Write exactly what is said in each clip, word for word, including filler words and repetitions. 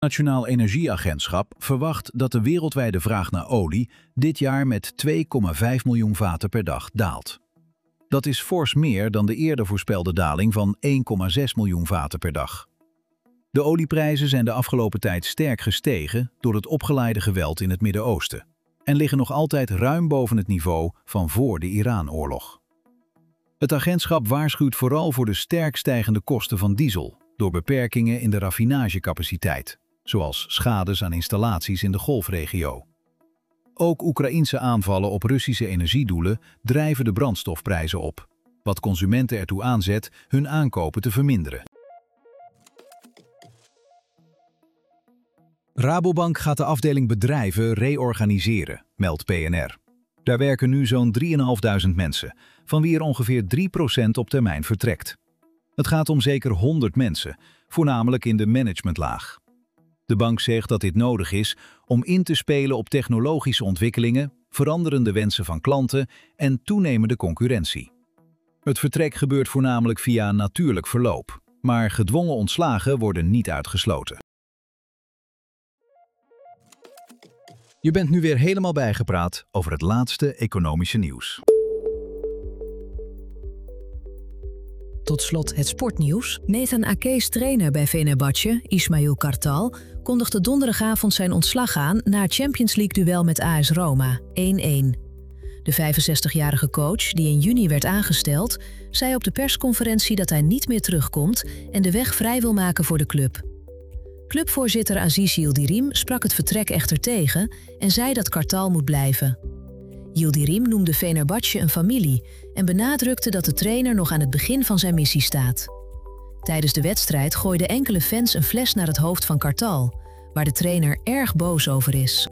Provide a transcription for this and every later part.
Nationaal Energieagentschap verwacht dat de wereldwijde vraag naar olie dit jaar met twee komma vijf miljoen vaten per dag daalt. Dat is fors meer dan de eerder voorspelde daling van één komma zes miljoen vaten per dag. De olieprijzen zijn de afgelopen tijd sterk gestegen door het opgeleide geweld in het Midden-Oosten en liggen nog altijd ruim boven het niveau van voor de Iran-oorlog. Het agentschap waarschuwt vooral voor de sterk stijgende kosten van diesel door beperkingen in de raffinagecapaciteit, zoals schades aan installaties in de Golfregio. Ook Oekraïense aanvallen op Russische energiedoelen drijven de brandstofprijzen op, wat consumenten ertoe aanzet hun aankopen te verminderen. Rabobank gaat de afdeling bedrijven reorganiseren, meldt P N R. Daar werken nu zo'n drieduizend vijfhonderd mensen, van wie er ongeveer drie procent op termijn vertrekt. Het gaat om zeker honderd mensen, voornamelijk in de managementlaag. De bank zegt dat dit nodig is om in te spelen op technologische ontwikkelingen, veranderende wensen van klanten en toenemende concurrentie. Het vertrek gebeurt voornamelijk via natuurlijk verloop, maar gedwongen ontslagen worden niet uitgesloten. Je bent nu weer helemaal bijgepraat over het laatste economische nieuws. Tot slot het sportnieuws. Nathan Ake's trainer bij Fenerbahce, Ismail Kartal, kondigde donderdagavond zijn ontslag aan na het Champions League-duel met A S Roma, één-één. De vijfenzestigjarige coach, die in juni werd aangesteld, zei op de persconferentie dat hij niet meer terugkomt en de weg vrij wil maken voor de club. Clubvoorzitter Aziz Yildirim sprak het vertrek echter tegen en zei dat Kartal moet blijven. Yildirim noemde Fenerbahce een familie en benadrukte dat de trainer nog aan het begin van zijn missie staat. Tijdens de wedstrijd gooiden enkele fans een fles naar het hoofd van Kartal, waar de trainer erg boos over is.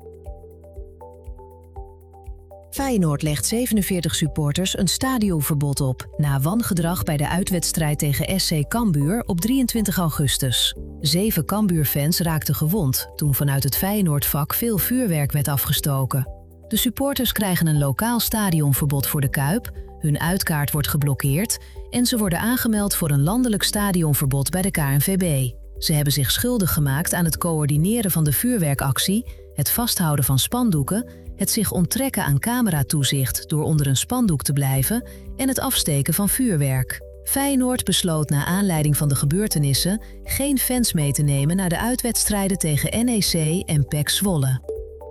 Feyenoord legt zevenenveertig supporters een stadionverbod op na wangedrag bij de uitwedstrijd tegen S C Cambuur op drieëntwintig augustus. Zeven Cambuur-fans raakten gewond toen vanuit het Feyenoordvak veel vuurwerk werd afgestoken. De supporters krijgen een lokaal stadionverbod voor de Kuip, hun uitkaart wordt geblokkeerd en ze worden aangemeld voor een landelijk stadionverbod bij de K N V B. Ze hebben zich schuldig gemaakt aan het coördineren van de vuurwerkactie, het vasthouden van spandoeken, het zich onttrekken aan cameratoezicht door onder een spandoek te blijven en het afsteken van vuurwerk. Feyenoord besloot na aanleiding van de gebeurtenissen geen fans mee te nemen naar de uitwedstrijden tegen N E C en P E C Zwolle.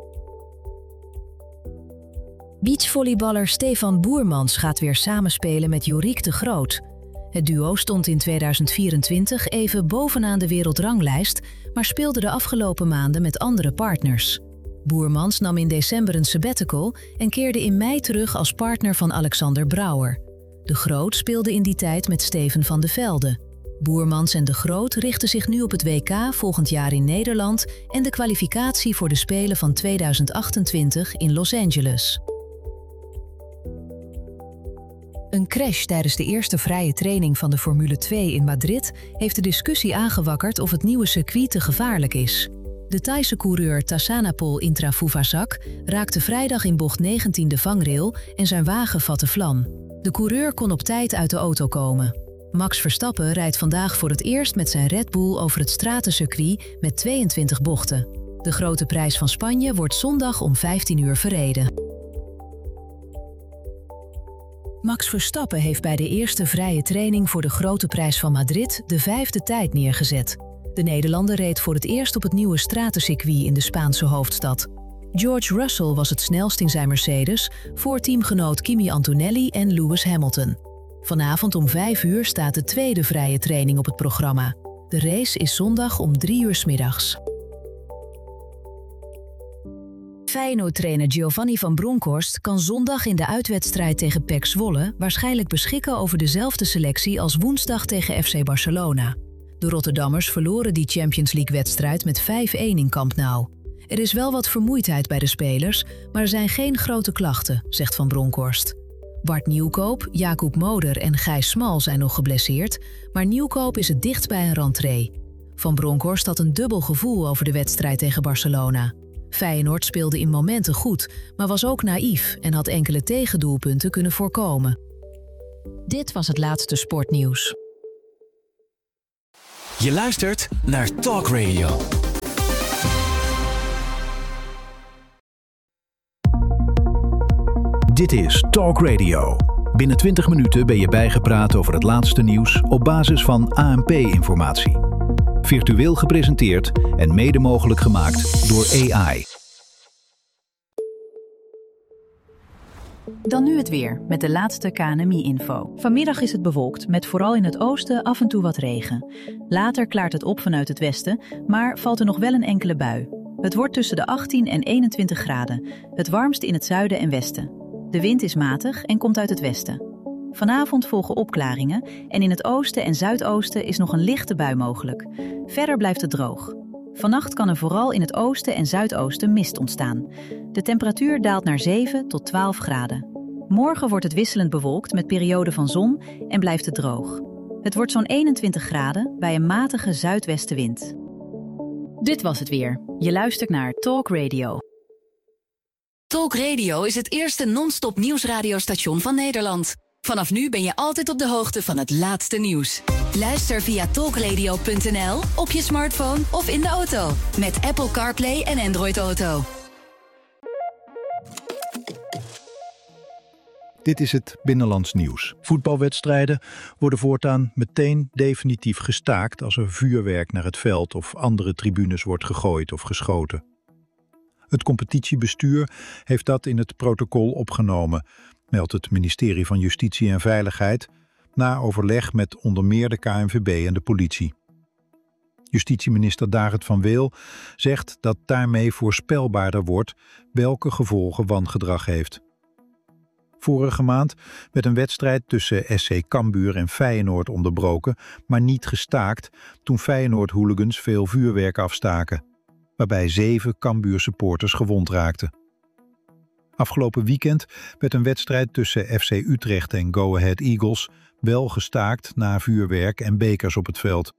Beachvolleyballer Stefan Boermans gaat weer samenspelen met Joriek de Groot. Het duo stond in tweeduizend vierentwintig even bovenaan de wereldranglijst, maar speelde de afgelopen maanden met andere partners. Boermans nam in december een sabbatical en keerde in mei terug als partner van Alexander Brouwer. De Groot speelde in die tijd met Steven van de Velde. Boermans en de Groot richten zich nu op het W K volgend jaar in Nederland en de kwalificatie voor de Spelen van tweeduizend achtentwintig in Los Angeles. Een crash tijdens de eerste vrije training van de Formule twee in Madrid heeft de discussie aangewakkerd of het nieuwe circuit te gevaarlijk is. De Thaise coureur Tassanapol Intrafuvazak raakte vrijdag in bocht negentien de vangrail en zijn wagen vatte vlam. De coureur kon op tijd uit de auto komen. Max Verstappen rijdt vandaag voor het eerst met zijn Red Bull over het stratencircuit met tweeëntwintig bochten. De Grote Prijs van Spanje wordt zondag om vijftien uur verreden. Max Verstappen heeft bij de eerste vrije training voor de Grote Prijs van Madrid de vijfde tijd neergezet. De Nederlander reed voor het eerst op het nieuwe stratencircuit in de Spaanse hoofdstad. George Russell was het snelst in zijn Mercedes, voor teamgenoot Kimi Antonelli en Lewis Hamilton. Vanavond om vijf uur staat de tweede vrije training op het programma. De race is zondag om drie uur 's middags. Feyenoord-trainer Giovanni van Bronckhorst kan zondag in de uitwedstrijd tegen P E C Zwolle waarschijnlijk beschikken over dezelfde selectie als woensdag tegen F C Barcelona. De Rotterdammers verloren die Champions League-wedstrijd met vijf-één in Camp Nou. Er is wel wat vermoeidheid bij de spelers, maar er zijn geen grote klachten, zegt Van Bronckhorst. Bart Nieuwkoop, Jacob Moder en Gijs Smal zijn nog geblesseerd, maar Nieuwkoop is het dichtst bij een rentree. Van Bronckhorst had een dubbel gevoel over de wedstrijd tegen Barcelona. Feyenoord speelde in momenten goed, maar was ook naïef en had enkele tegendoelpunten kunnen voorkomen. Dit was het laatste sportnieuws. Je luistert naar Talk Radio. Dit is Talk Radio. Binnen twintig minuten ben je bijgepraat over het laatste nieuws op basis van A N P-informatie. Virtueel gepresenteerd en mede mogelijk gemaakt door A I. Dan nu het weer, met de laatste K N M I-info. Vanmiddag is het bewolkt, met vooral in het oosten af en toe wat regen. Later klaart het op vanuit het westen, maar valt er nog wel een enkele bui. Het wordt tussen de achttien en eenentwintig graden, het warmst in het zuiden en westen. De wind is matig en komt uit het westen. Vanavond volgen opklaringen en in het oosten en zuidoosten is nog een lichte bui mogelijk. Verder blijft het droog. Vannacht kan er vooral in het oosten en zuidoosten mist ontstaan. De temperatuur daalt naar zeven tot twaalf graden. Morgen wordt het wisselend bewolkt met perioden van zon en blijft het droog. Het wordt zo'n eenentwintig graden bij een matige zuidwestenwind. Dit was het weer. Je luistert naar Talk Radio. Talk Radio is het eerste non-stop nieuwsradiostation van Nederland. Vanaf nu ben je altijd op de hoogte van het laatste nieuws. Luister via talkradio punt n l, op je smartphone of in de auto. Met Apple CarPlay en Android Auto. Dit is het Binnenlands Nieuws. Voetbalwedstrijden worden voortaan meteen definitief gestaakt als er vuurwerk naar het veld of andere tribunes wordt gegooid of geschoten. Het competitiebestuur heeft dat in het protocol opgenomen, meldt het ministerie van Justitie en Veiligheid, na overleg met onder meer de K N V B en de politie. Justitieminister David van Weel zegt dat daarmee voorspelbaarder wordt welke gevolgen wangedrag heeft. Vorige maand werd een wedstrijd tussen S C Cambuur en Feyenoord onderbroken, maar niet gestaakt toen Feyenoord-hooligans veel vuurwerk afstaken, waarbij zeven Cambuur-supporters gewond raakten. Afgelopen weekend werd een wedstrijd tussen F C Utrecht en Go Ahead Eagles wel gestaakt na vuurwerk en bekers op het veld.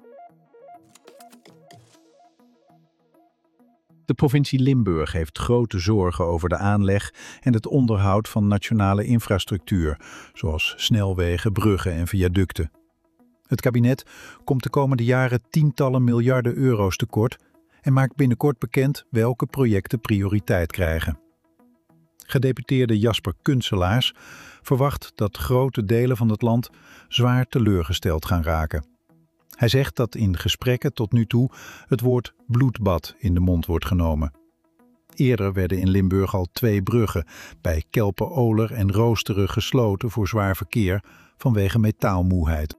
De provincie Limburg heeft grote zorgen over de aanleg en het onderhoud van nationale infrastructuur, zoals snelwegen, bruggen en viaducten. Het kabinet komt de komende jaren tientallen miljarden euro's tekort en maakt binnenkort bekend welke projecten prioriteit krijgen. Gedeputeerde Jasper Kunselaars verwacht dat grote delen van het land zwaar teleurgesteld gaan raken. Hij zegt dat in gesprekken tot nu toe het woord bloedbad in de mond wordt genomen. Eerder werden in Limburg al twee bruggen bij Kelpen-Oler en Roosteren gesloten voor zwaar verkeer vanwege metaalmoeheid.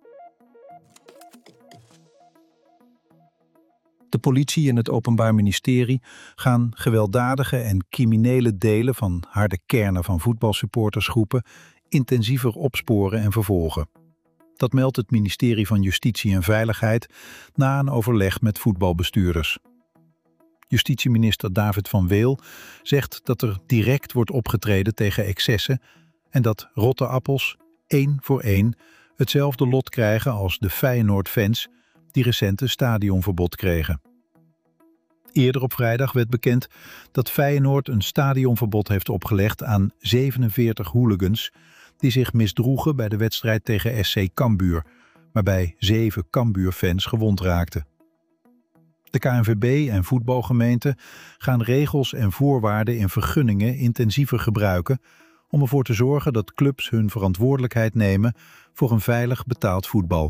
De politie en het Openbaar Ministerie gaan gewelddadige en criminele delen van harde kernen van voetbalsupportersgroepen intensiever opsporen en vervolgen. Dat meldt het ministerie van Justitie en Veiligheid na een overleg met voetbalbestuurders. Justitieminister David van Weel zegt dat er direct wordt opgetreden tegen excessen en dat rotte appels één voor één hetzelfde lot krijgen als de Feyenoord-fans die recent een stadionverbod kregen. Eerder op vrijdag werd bekend dat Feyenoord een stadionverbod heeft opgelegd aan zevenenveertig hooligans die zich misdroegen bij de wedstrijd tegen S C Cambuur, waarbij zeven Cambuur-fans gewond raakten. De K N V B en voetbalgemeenten gaan regels en voorwaarden in vergunningen intensiever gebruiken om ervoor te zorgen dat clubs hun verantwoordelijkheid nemen voor een veilig betaald voetbal.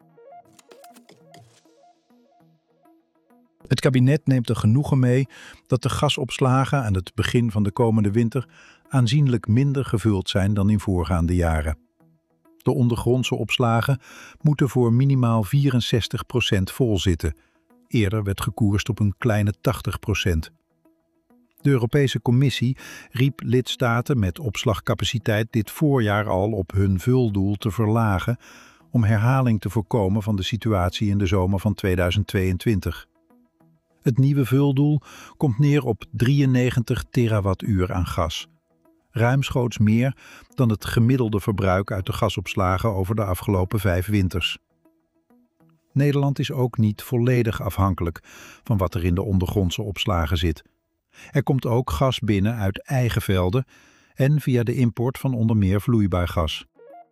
Het kabinet neemt er genoegen mee dat de gasopslagen aan het begin van de komende winter aanzienlijk minder gevuld zijn dan in voorgaande jaren. De ondergrondse opslagen moeten voor minimaal vierenzestig procent vol zitten. Eerder werd gekoerst op een kleine tachtig procent. De Europese Commissie riep lidstaten met opslagcapaciteit dit voorjaar al op hun vuldoel te verlagen om herhaling te voorkomen van de situatie in de zomer van tweeduizend tweeëntwintig. Het nieuwe vuldoel komt neer op drieënnegentig terawattuur aan gas. Ruimschoots meer dan het gemiddelde verbruik uit de gasopslagen over de afgelopen vijf winters. Nederland is ook niet volledig afhankelijk van wat er in de ondergrondse opslagen zit. Er komt ook gas binnen uit eigen velden en via de import van onder meer vloeibaar gas.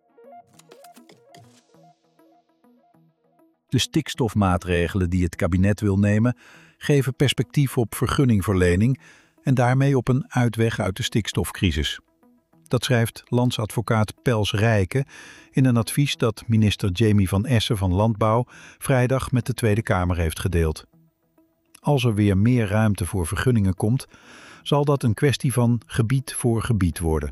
De stikstofmaatregelen die het kabinet wil nemen, geven perspectief op vergunningverlening en daarmee op een uitweg uit de stikstofcrisis. Dat schrijft landsadvocaat Pels Rijken in een advies dat minister Jamie van Essen van Landbouw vrijdag met de Tweede Kamer heeft gedeeld. Als er weer meer ruimte voor vergunningen komt, zal dat een kwestie van gebied voor gebied worden.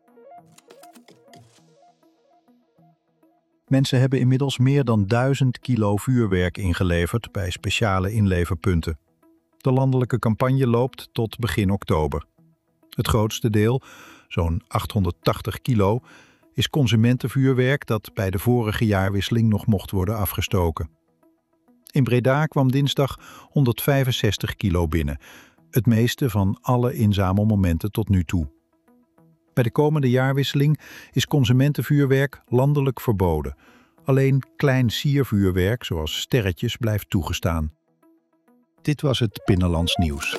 Mensen hebben inmiddels meer dan duizend kilo vuurwerk ingeleverd bij speciale inleverpunten. De landelijke campagne loopt tot begin oktober. Het grootste deel, zo'n achthonderdtachtig kilo, is consumentenvuurwerk dat bij de vorige jaarwisseling nog mocht worden afgestoken. In Breda kwam dinsdag honderdvijfenzestig kilo binnen, het meeste van alle inzamelmomenten tot nu toe. Bij de komende jaarwisseling is consumentenvuurwerk landelijk verboden. Alleen klein siervuurwerk, zoals sterretjes, blijft toegestaan. Dit was het Binnenlands Nieuws.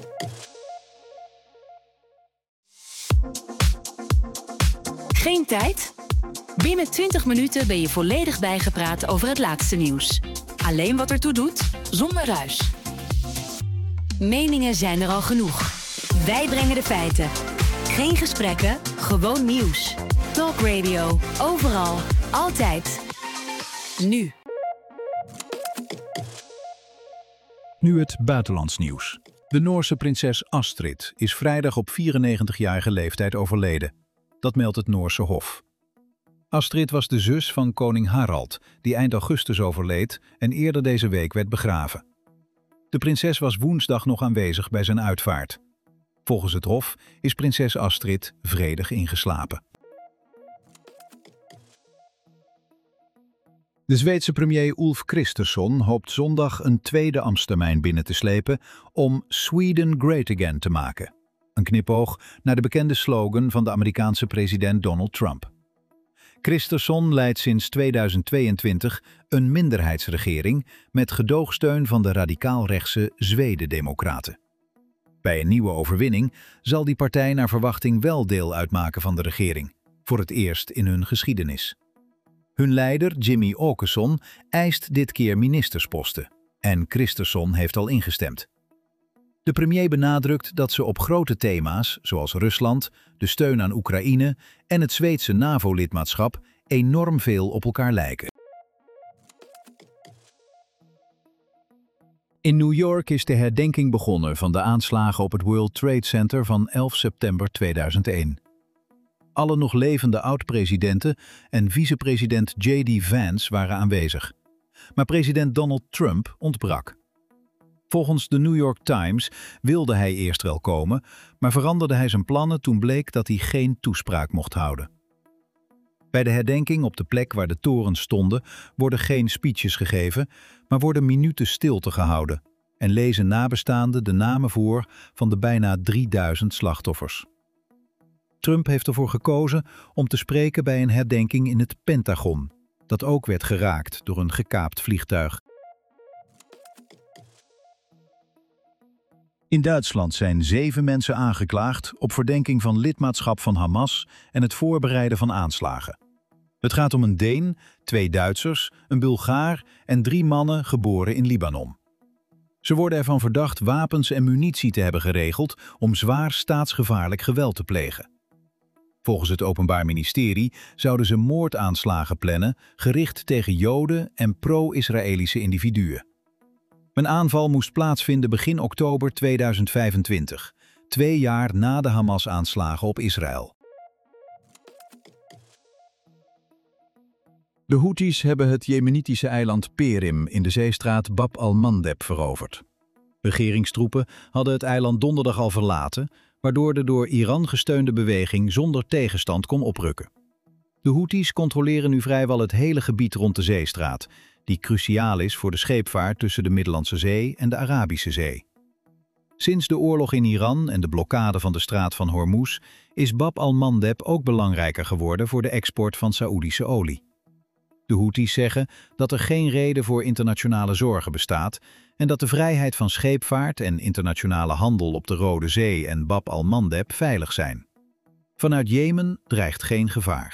Geen tijd? Binnen twintig minuten ben je volledig bijgepraat over het laatste nieuws. Alleen wat ertoe doet, zonder ruis. Meningen zijn er al genoeg. Wij brengen de feiten. Geen gesprekken, gewoon nieuws. Talk Radio, overal, altijd. Nu. Nu het buitenlands nieuws. De Noorse prinses Astrid is vrijdag op vierennegentigjarige leeftijd overleden. Dat meldt het Noorse Hof. Astrid was de zus van koning Harald, die eind augustus overleed en eerder deze week werd begraven. De prinses was woensdag nog aanwezig bij zijn uitvaart. Volgens het Hof is prinses Astrid vredig ingeslapen. De Zweedse premier Ulf Kristersson hoopt zondag een tweede ambtstermijn binnen te slepen om Sweden Great Again te maken. Een knipoog naar de bekende slogan van de Amerikaanse president Donald Trump. Kristersson leidt sinds tweeduizend tweeëntwintig een minderheidsregering met gedoogsteun van de radicaal-rechtse Zweden-democraten. Bij een nieuwe overwinning zal die partij naar verwachting wel deel uitmaken van de regering, voor het eerst in hun geschiedenis. Hun leider, Jimmy Åkesson, eist dit keer ministersposten en Kristersson heeft al ingestemd. De premier benadrukt dat ze op grote thema's, zoals Rusland, de steun aan Oekraïne en het Zweedse NAVO-lidmaatschap, enorm veel op elkaar lijken. In New York is de herdenking begonnen van de aanslagen op het World Trade Center van elf september tweeduizend één. Alle nog levende oud-presidenten en vicepresident J D Vance waren aanwezig. Maar president Donald Trump ontbrak. Volgens de New York Times wilde hij eerst wel komen, maar veranderde hij zijn plannen toen bleek dat hij geen toespraak mocht houden. Bij de herdenking op de plek waar de torens stonden worden geen speeches gegeven, maar worden minuten stilte gehouden en lezen nabestaanden de namen voor van de bijna drieduizend slachtoffers. Trump heeft ervoor gekozen om te spreken bij een herdenking in het Pentagon, dat ook werd geraakt door een gekaapt vliegtuig. In Duitsland zijn zeven mensen aangeklaagd op verdenking van lidmaatschap van Hamas en het voorbereiden van aanslagen. Het gaat om een Deen, twee Duitsers, een Bulgaar en drie mannen geboren in Libanon. Ze worden ervan verdacht wapens en munitie te hebben geregeld om zwaar staatsgevaarlijk geweld te plegen. Volgens het Openbaar Ministerie zouden ze moordaanslagen plannen gericht tegen Joden en pro-Israëlische individuen. Een aanval moest plaatsvinden begin oktober tweeduizend vijfentwintig, twee jaar na de Hamas-aanslagen op Israël. De Houthis hebben het jemenitische eiland Perim in de zeestraat Bab al-Mandeb veroverd. Regeringstroepen hadden het eiland donderdag al verlaten, waardoor de door Iran gesteunde beweging zonder tegenstand kon oprukken. De Houthis controleren nu vrijwel het hele gebied rond de zeestraat, die cruciaal is voor de scheepvaart tussen de Middellandse Zee en de Arabische Zee. Sinds de oorlog in Iran en de blokkade van de straat van Hormuz is Bab al-Mandeb ook belangrijker geworden voor de export van Saoedische olie. De Houthis zeggen dat er geen reden voor internationale zorgen bestaat en dat de vrijheid van scheepvaart en internationale handel op de Rode Zee en Bab al-Mandeb veilig zijn. Vanuit Jemen dreigt geen gevaar.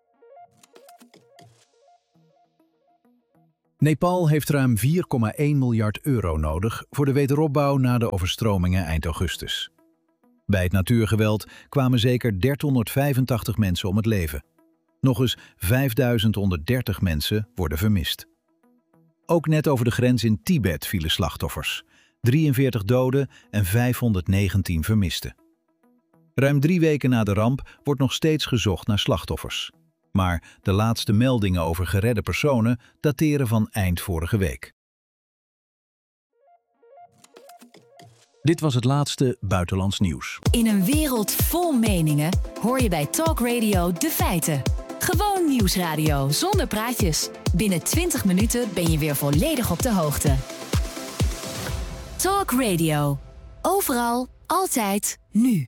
Nepal heeft ruim vier komma één miljard euro nodig voor de wederopbouw na de overstromingen eind augustus. Bij het natuurgeweld kwamen zeker dertienhonderdvijfentachtig mensen om het leven. Nog eens vijfduizend honderddertig mensen worden vermist. Ook net over de grens in Tibet vielen slachtoffers. drieënveertig doden en vijfhonderdnegentien vermisten. Ruim drie weken na de ramp wordt nog steeds gezocht naar slachtoffers. Maar de laatste meldingen over geredde personen dateren van eind vorige week. Dit was het laatste buitenlands nieuws. In een wereld vol meningen hoor je bij Talk Radio de feiten. Gewoon nieuwsradio zonder praatjes. Binnen twintig minuten ben je weer volledig op de hoogte. Talk Radio. Overal, altijd, nu.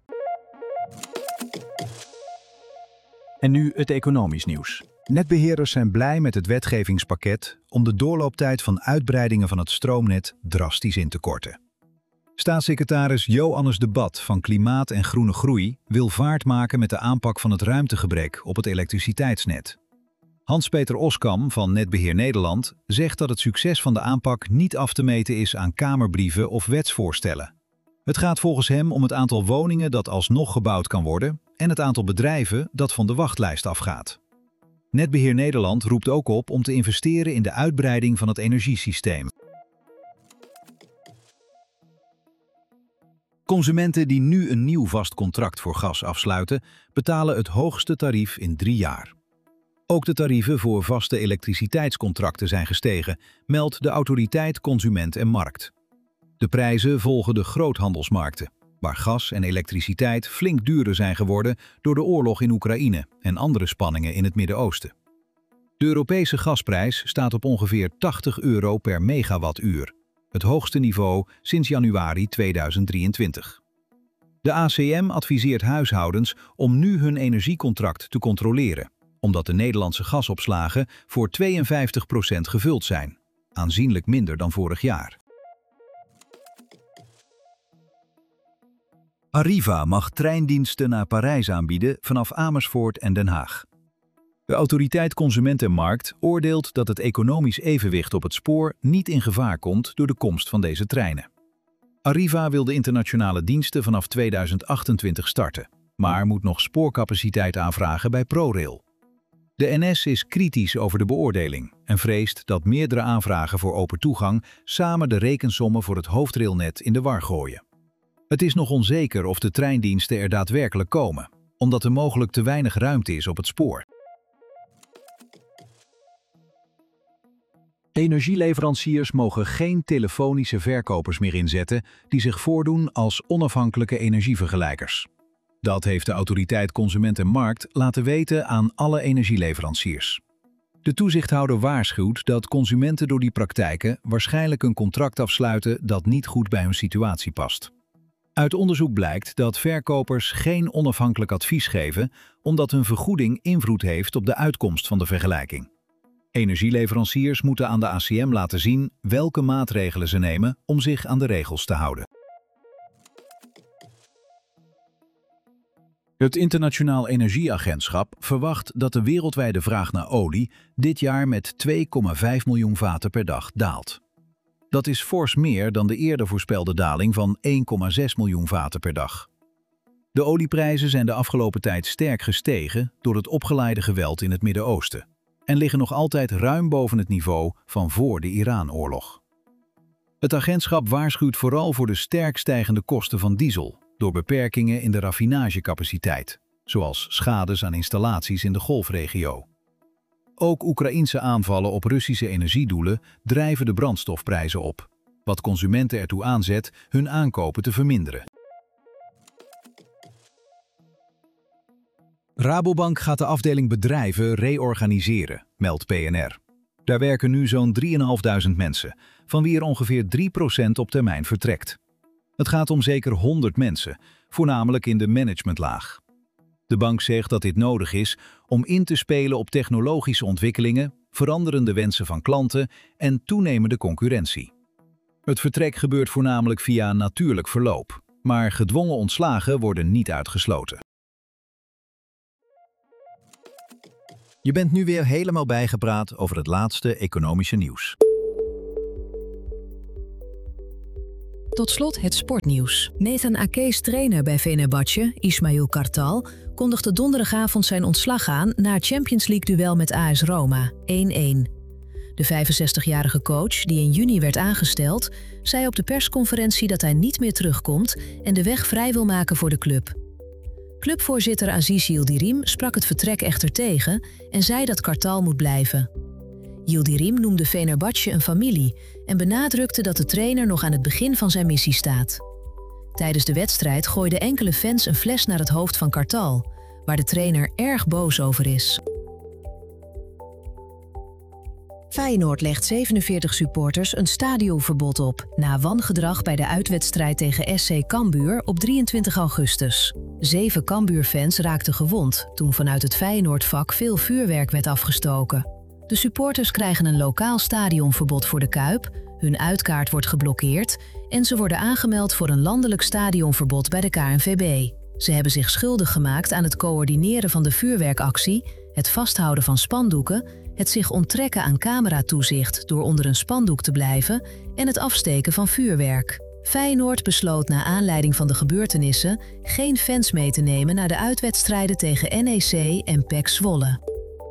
En nu het economisch nieuws. Netbeheerders zijn blij met het wetgevingspakket om de doorlooptijd van uitbreidingen van het stroomnet drastisch in te korten. Staatssecretaris Joannes de Bat van Klimaat en Groene Groei wil vaart maken met de aanpak van het ruimtegebrek op het elektriciteitsnet. Hans-Peter Oskam van Netbeheer Nederland zegt dat het succes van de aanpak niet af te meten is aan kamerbrieven of wetsvoorstellen. Het gaat volgens hem om het aantal woningen dat alsnog gebouwd kan worden en het aantal bedrijven dat van de wachtlijst afgaat. Netbeheer Nederland roept ook op om te investeren in de uitbreiding van het energiesysteem. Consumenten die nu een nieuw vast contract voor gas afsluiten, betalen het hoogste tarief in drie jaar. Ook de tarieven voor vaste elektriciteitscontracten zijn gestegen, meldt de Autoriteit Consument en Markt. De prijzen volgen de groothandelsmarkten, waar gas en elektriciteit flink duurder zijn geworden door de oorlog in Oekraïne en andere spanningen in het Midden-Oosten. De Europese gasprijs staat op ongeveer tachtig euro per megawattuur, het hoogste niveau sinds januari tweeduizend drieëntwintig. De A C M adviseert huishoudens om nu hun energiecontract te controleren, omdat de Nederlandse gasopslagen voor tweeënvijftig procent gevuld zijn, aanzienlijk minder dan vorig jaar. Arriva mag treindiensten naar Parijs aanbieden vanaf Amersfoort en Den Haag. De Autoriteit Consument en Markt oordeelt dat het economisch evenwicht op het spoor niet in gevaar komt door de komst van deze treinen. Arriva wil de internationale diensten vanaf tweeduizend achtentwintig starten, maar moet nog spoorcapaciteit aanvragen bij ProRail. De N S is kritisch over de beoordeling en vreest dat meerdere aanvragen voor open toegang samen de rekensommen voor het hoofdrailnet in de war gooien. Het is nog onzeker of de treindiensten er daadwerkelijk komen, omdat er mogelijk te weinig ruimte is op het spoor. Energieleveranciers mogen geen telefonische verkopers meer inzetten die zich voordoen als onafhankelijke energievergelijkers. Dat heeft de Autoriteit Consument en Markt laten weten aan alle energieleveranciers. De toezichthouder waarschuwt dat consumenten door die praktijken waarschijnlijk een contract afsluiten dat niet goed bij hun situatie past. Uit onderzoek blijkt dat verkopers geen onafhankelijk advies geven omdat hun vergoeding invloed heeft op de uitkomst van de vergelijking. Energieleveranciers moeten aan de A C M laten zien welke maatregelen ze nemen om zich aan de regels te houden. Het Internationaal Energieagentschap verwacht dat de wereldwijde vraag naar olie dit jaar met twee komma vijf miljoen vaten per dag daalt. Dat is fors meer dan de eerder voorspelde daling van één komma zes miljoen vaten per dag. De olieprijzen zijn de afgelopen tijd sterk gestegen door het opgeleide geweld in het Midden-Oosten en liggen nog altijd ruim boven het niveau van voor de Iran-oorlog. Het agentschap waarschuwt vooral voor de sterk stijgende kosten van diesel door beperkingen in de raffinagecapaciteit, zoals schades aan installaties in de Golfregio. Ook Oekraïense aanvallen op Russische energiedoelen drijven de brandstofprijzen op, wat consumenten ertoe aanzet hun aankopen te verminderen. Rabobank gaat de afdeling bedrijven reorganiseren, meldt P N R. Daar werken nu zo'n drieduizend mensen, van wie er ongeveer drie procent op termijn vertrekt. Het gaat om zeker honderd mensen, voornamelijk in de managementlaag. De bank zegt dat dit nodig is om in te spelen op technologische ontwikkelingen, veranderende wensen van klanten en toenemende concurrentie. Het vertrek gebeurt voornamelijk via natuurlijk verloop, maar gedwongen ontslagen worden niet uitgesloten. Je bent nu weer helemaal bijgepraat over het laatste economische nieuws. Tot slot het sportnieuws. Nathan Ake's trainer bij Fenerbahce, Ismail Kartal, kondigde donderdagavond zijn ontslag aan na het Champions League-duel met A S Roma, één-één. De vijfenzestigjarige coach, die in juni werd aangesteld, zei op de persconferentie dat hij niet meer terugkomt en de weg vrij wil maken voor de club. Clubvoorzitter Aziz Yildirim sprak het vertrek echter tegen en zei dat Kartal moet blijven. Yildirim noemde Fenerbahce een familie en benadrukte dat de trainer nog aan het begin van zijn missie staat. Tijdens de wedstrijd gooiden enkele fans een fles naar het hoofd van Kartal, waar de trainer erg boos over is. Feyenoord legt zevenenveertig supporters een stadionverbod op na wangedrag bij de uitwedstrijd tegen S C Cambuur op drieëntwintig augustus. Zeven Cambuur-fans raakten gewond toen vanuit het Feyenoordvak veel vuurwerk werd afgestoken. De supporters krijgen een lokaal stadionverbod voor de Kuip, hun uitkaart wordt geblokkeerd en ze worden aangemeld voor een landelijk stadionverbod bij de K N V B. Ze hebben zich schuldig gemaakt aan het coördineren van de vuurwerkactie, het vasthouden van spandoeken, het zich onttrekken aan cameratoezicht door onder een spandoek te blijven en het afsteken van vuurwerk. Feyenoord besloot na aanleiding van de gebeurtenissen geen fans mee te nemen naar de uitwedstrijden tegen N E C en P E C Zwolle.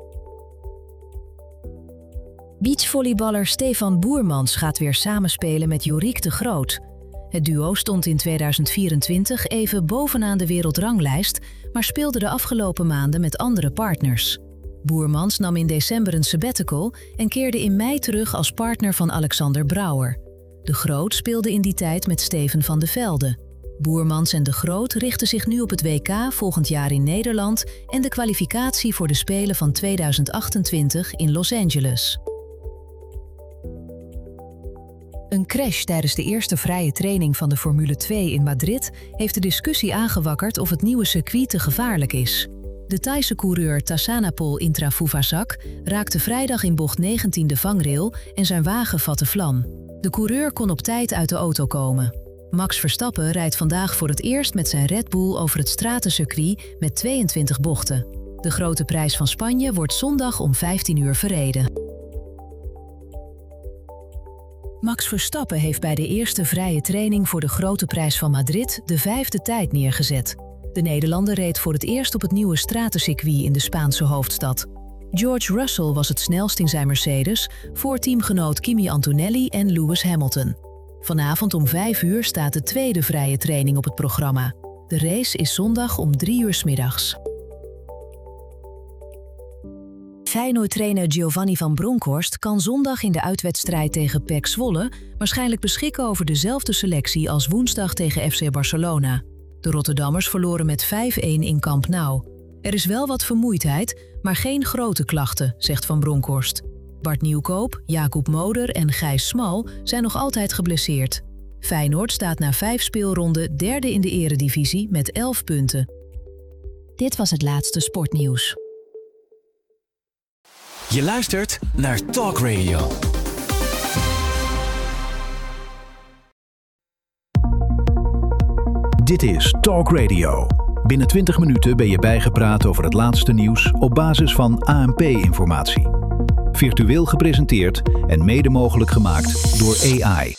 Beachvolleyballer Stefan Boermans gaat weer samenspelen met Yorick de Groot. Het duo stond in tweeduizend vierentwintig even bovenaan de wereldranglijst, maar speelde de afgelopen maanden met andere partners. Boermans nam in december een sabbatical en keerde in mei terug als partner van Alexander Brouwer. De Groot speelde in die tijd met Steven van de Velde. Boermans en de Groot richten zich nu op het W K volgend jaar in Nederland en de kwalificatie voor de Spelen van tweeduizend achtentwintig in Los Angeles. Een crash tijdens de eerste vrije training van de Formule twee in Madrid heeft de discussie aangewakkerd of het nieuwe circuit te gevaarlijk is. De Thaise coureur Tassanapol Intrafuvazak raakte vrijdag in bocht negentien de vangrail en zijn wagen vatte vlam. De coureur kon op tijd uit de auto komen. Max Verstappen rijdt vandaag voor het eerst met zijn Red Bull over het stratencircuit met tweeëntwintig bochten. De Grote Prijs van Spanje wordt zondag om vijftien uur verreden. Max Verstappen heeft bij de eerste vrije training voor de Grote Prijs van Madrid de vijfde tijd neergezet. De Nederlander reed voor het eerst op het nieuwe stratencircuit in de Spaanse hoofdstad. George Russell was het snelst in zijn Mercedes, voor teamgenoot Kimi Antonelli en Lewis Hamilton. Vanavond om vijf uur staat de tweede vrije training op het programma. De race is zondag om drie uur 's middags. Feyenoord-trainer Giovanni van Bronckhorst kan zondag in de uitwedstrijd tegen P E C Zwolle waarschijnlijk beschikken over dezelfde selectie als woensdag tegen F C Barcelona. De Rotterdammers verloren met vijf-één in Camp Nou. Er is wel wat vermoeidheid, maar geen grote klachten, zegt Van Bronckhorst. Bart Nieuwkoop, Jacob Moder en Gijs Smal zijn nog altijd geblesseerd. Feyenoord staat na vijf speelronden derde in de eredivisie met elf punten. Dit was het laatste sportnieuws. Je luistert naar Talk Radio. Dit is Talk Radio. Binnen twintig minuten ben je bijgepraat over het laatste nieuws op basis van A N P-informatie. Virtueel gepresenteerd en mede mogelijk gemaakt door A I.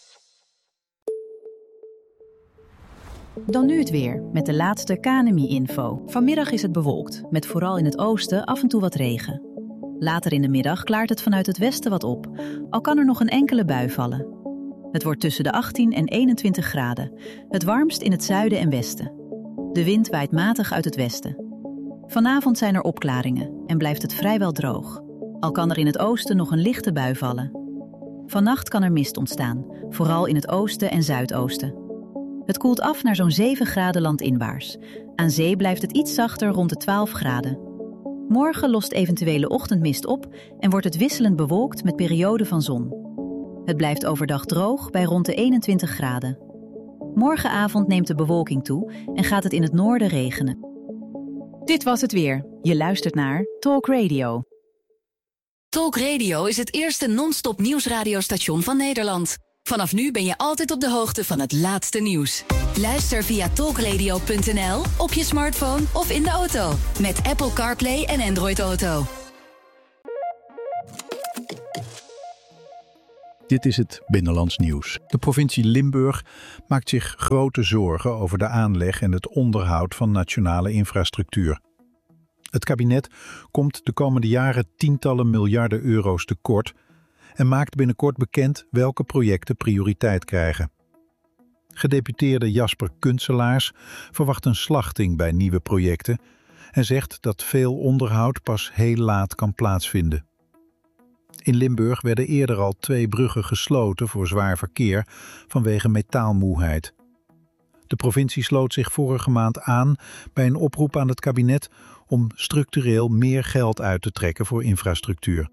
Dan nu het weer, met de laatste K N M I-info. Vanmiddag is het bewolkt, met vooral in het oosten af en toe wat regen. Later in de middag klaart het vanuit het westen wat op, al kan er nog een enkele bui vallen. Het wordt tussen de achttien en eenentwintig graden, het warmst in het zuiden en westen. De wind waait matig uit het westen. Vanavond zijn er opklaringen en blijft het vrijwel droog, al kan er in het oosten nog een lichte bui vallen. Vannacht kan er mist ontstaan, vooral in het oosten en zuidoosten. Het koelt af naar zo'n zeven graden landinwaarts. Aan zee blijft het iets zachter rond de twaalf graden. Morgen lost eventuele ochtendmist op en wordt het wisselend bewolkt met perioden van zon. Het blijft overdag droog bij rond de eenentwintig graden. Morgenavond neemt de bewolking toe en gaat het in het noorden regenen. Dit was het weer. Je luistert naar Talk Radio. Talk Radio is het eerste non-stop nieuwsradiostation van Nederland. Vanaf nu ben je altijd op de hoogte van het laatste nieuws. Luister via talkradio punt n l, op je smartphone of in de auto. Met Apple CarPlay en Android Auto. Dit is het Binnenlands Nieuws. De provincie Limburg maakt zich grote zorgen over de aanleg en het onderhoud van nationale infrastructuur. Het kabinet komt de komende jaren tientallen miljarden euro's tekort en maakt binnenkort bekend welke projecten prioriteit krijgen. Gedeputeerde Jasper Kuntselaars verwacht een slachting bij nieuwe projecten en zegt dat veel onderhoud pas heel laat kan plaatsvinden. In Limburg werden eerder al twee bruggen gesloten voor zwaar verkeer vanwege metaalmoeheid. De provincie sloot zich vorige maand aan bij een oproep aan het kabinet om structureel meer geld uit te trekken voor infrastructuur.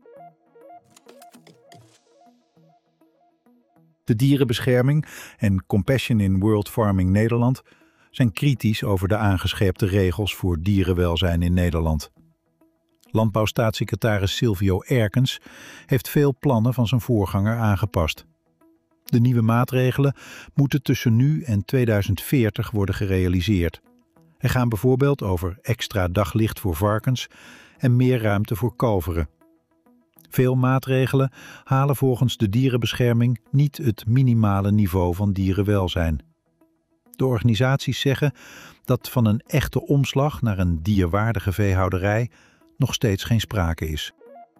De dierenbescherming en Compassion in World Farming Nederland zijn kritisch over de aangescherpte regels voor dierenwelzijn in Nederland. Landbouwstaatssecretaris Silvio Erkens heeft veel plannen van zijn voorganger aangepast. De nieuwe maatregelen moeten tussen nu en tweeduizend veertig worden gerealiseerd. Er gaan bijvoorbeeld over extra daglicht voor varkens en meer ruimte voor kalveren. Veel maatregelen halen volgens de dierenbescherming niet het minimale niveau van dierenwelzijn. De organisaties zeggen dat van een echte omslag naar een dierwaardige veehouderij nog steeds geen sprake is.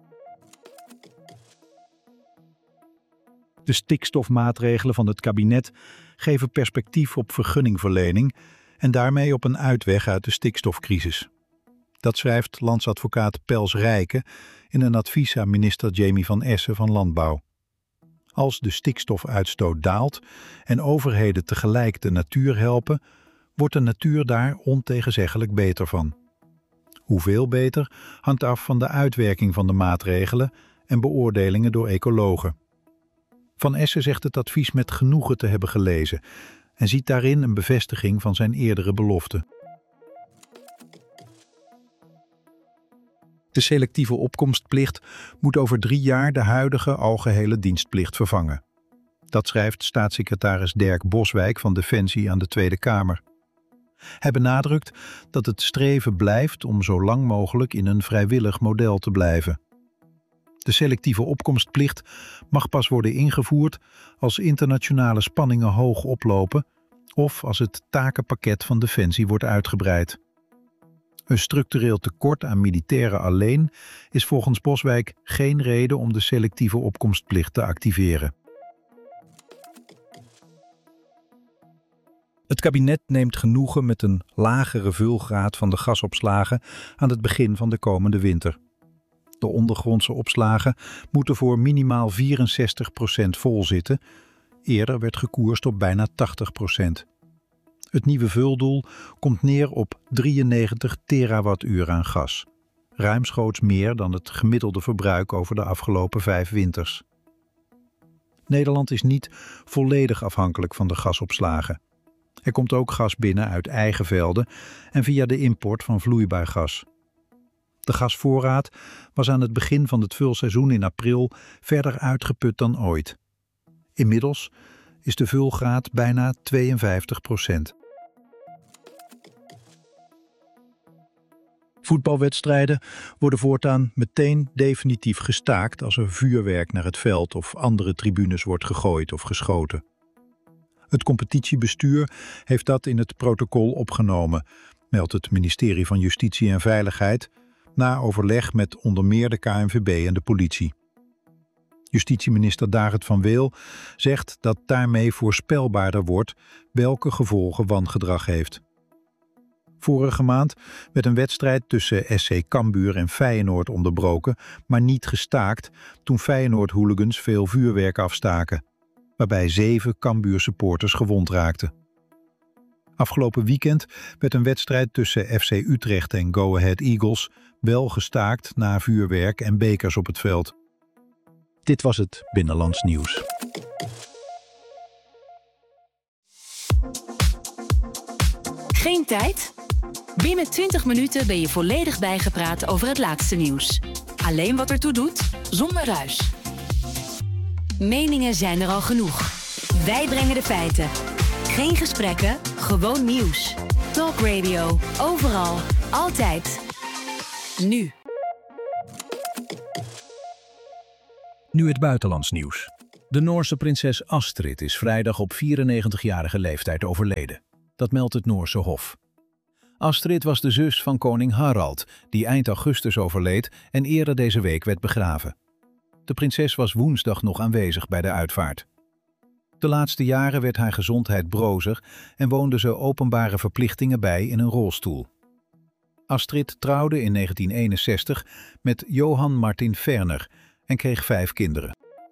De stikstofmaatregelen van het kabinet geven perspectief op vergunningverlening en daarmee op een uitweg uit de stikstofcrisis. Dat schrijft landsadvocaat Pels Rijken in een advies aan minister Jamie van Essen van Landbouw. Als de stikstofuitstoot daalt en overheden tegelijk de natuur helpen, wordt de natuur daar ontegenzeggelijk beter van. Hoeveel beter hangt af van de uitwerking van de maatregelen en beoordelingen door ecologen. Van Essen zegt het advies met genoegen te hebben gelezen en ziet daarin een bevestiging van zijn eerdere belofte. De selectieve opkomstplicht moet over drie jaar de huidige algehele dienstplicht vervangen. Dat schrijft staatssecretaris Dirk Boswijk van Defensie aan de Tweede Kamer. Hij benadrukt dat het streven blijft om zo lang mogelijk in een vrijwillig model te blijven. De selectieve opkomstplicht mag pas worden ingevoerd als internationale spanningen hoog oplopen of als het takenpakket van Defensie wordt uitgebreid. Een structureel tekort aan militairen alleen is volgens Boswijk geen reden om de selectieve opkomstplicht te activeren. Het kabinet neemt genoegen met een lagere vulgraad van de gasopslagen aan het begin van de komende winter. De ondergrondse opslagen moeten voor minimaal vierenzestig procent vol zitten. Eerder werd gekoerst op bijna tachtig procent. Het nieuwe vuldoel komt neer op drieënnegentig terawattuur aan gas. Ruimschoots meer dan het gemiddelde verbruik over de afgelopen vijf winters. Nederland is niet volledig afhankelijk van de gasopslagen. Er komt ook gas binnen uit eigen velden en via de import van vloeibaar gas. De gasvoorraad was aan het begin van het vulseizoen in april verder uitgeput dan ooit. Inmiddels is de vulgraad bijna tweeënvijftig procent. Voetbalwedstrijden worden voortaan meteen definitief gestaakt als er vuurwerk naar het veld of andere tribunes wordt gegooid of geschoten. Het competitiebestuur heeft dat in het protocol opgenomen, meldt het ministerie van Justitie en Veiligheid, na overleg met onder meer de K N V B en de politie. Justitieminister Daret van Weel zegt dat daarmee voorspelbaarder wordt welke gevolgen wangedrag heeft. Vorige maand werd een wedstrijd tussen S C Cambuur en Feyenoord onderbroken, maar niet gestaakt toen Feyenoord-hooligans veel vuurwerk afstaken, waarbij zeven Cambuur-supporters gewond raakten. Afgelopen weekend werd een wedstrijd tussen F C Utrecht en Go Ahead Eagles wel gestaakt na vuurwerk en bekers op het veld. Dit was het Binnenlands Nieuws. Geen tijd? Binnen twintig minuten ben je volledig bijgepraat over het laatste nieuws. Alleen wat ertoe doet, zonder ruis. Meningen zijn er al genoeg. Wij brengen de feiten. Geen gesprekken, gewoon nieuws. Talk Radio, overal, altijd. Nu. Nu het buitenlands nieuws. De Noorse prinses Astrid is vrijdag op vierennegentigjarige leeftijd overleden. Dat meldt het Noorse Hof. Astrid was de zus van koning Harald, die eind augustus overleed en eerder deze week werd begraven. De prinses was woensdag nog aanwezig bij de uitvaart. De laatste jaren werd haar gezondheid brozer en woonde ze openbare verplichtingen bij in een rolstoel. Astrid trouwde in negentien eenenzestig met Johan Martin Ferner en kreeg vijf kinderen.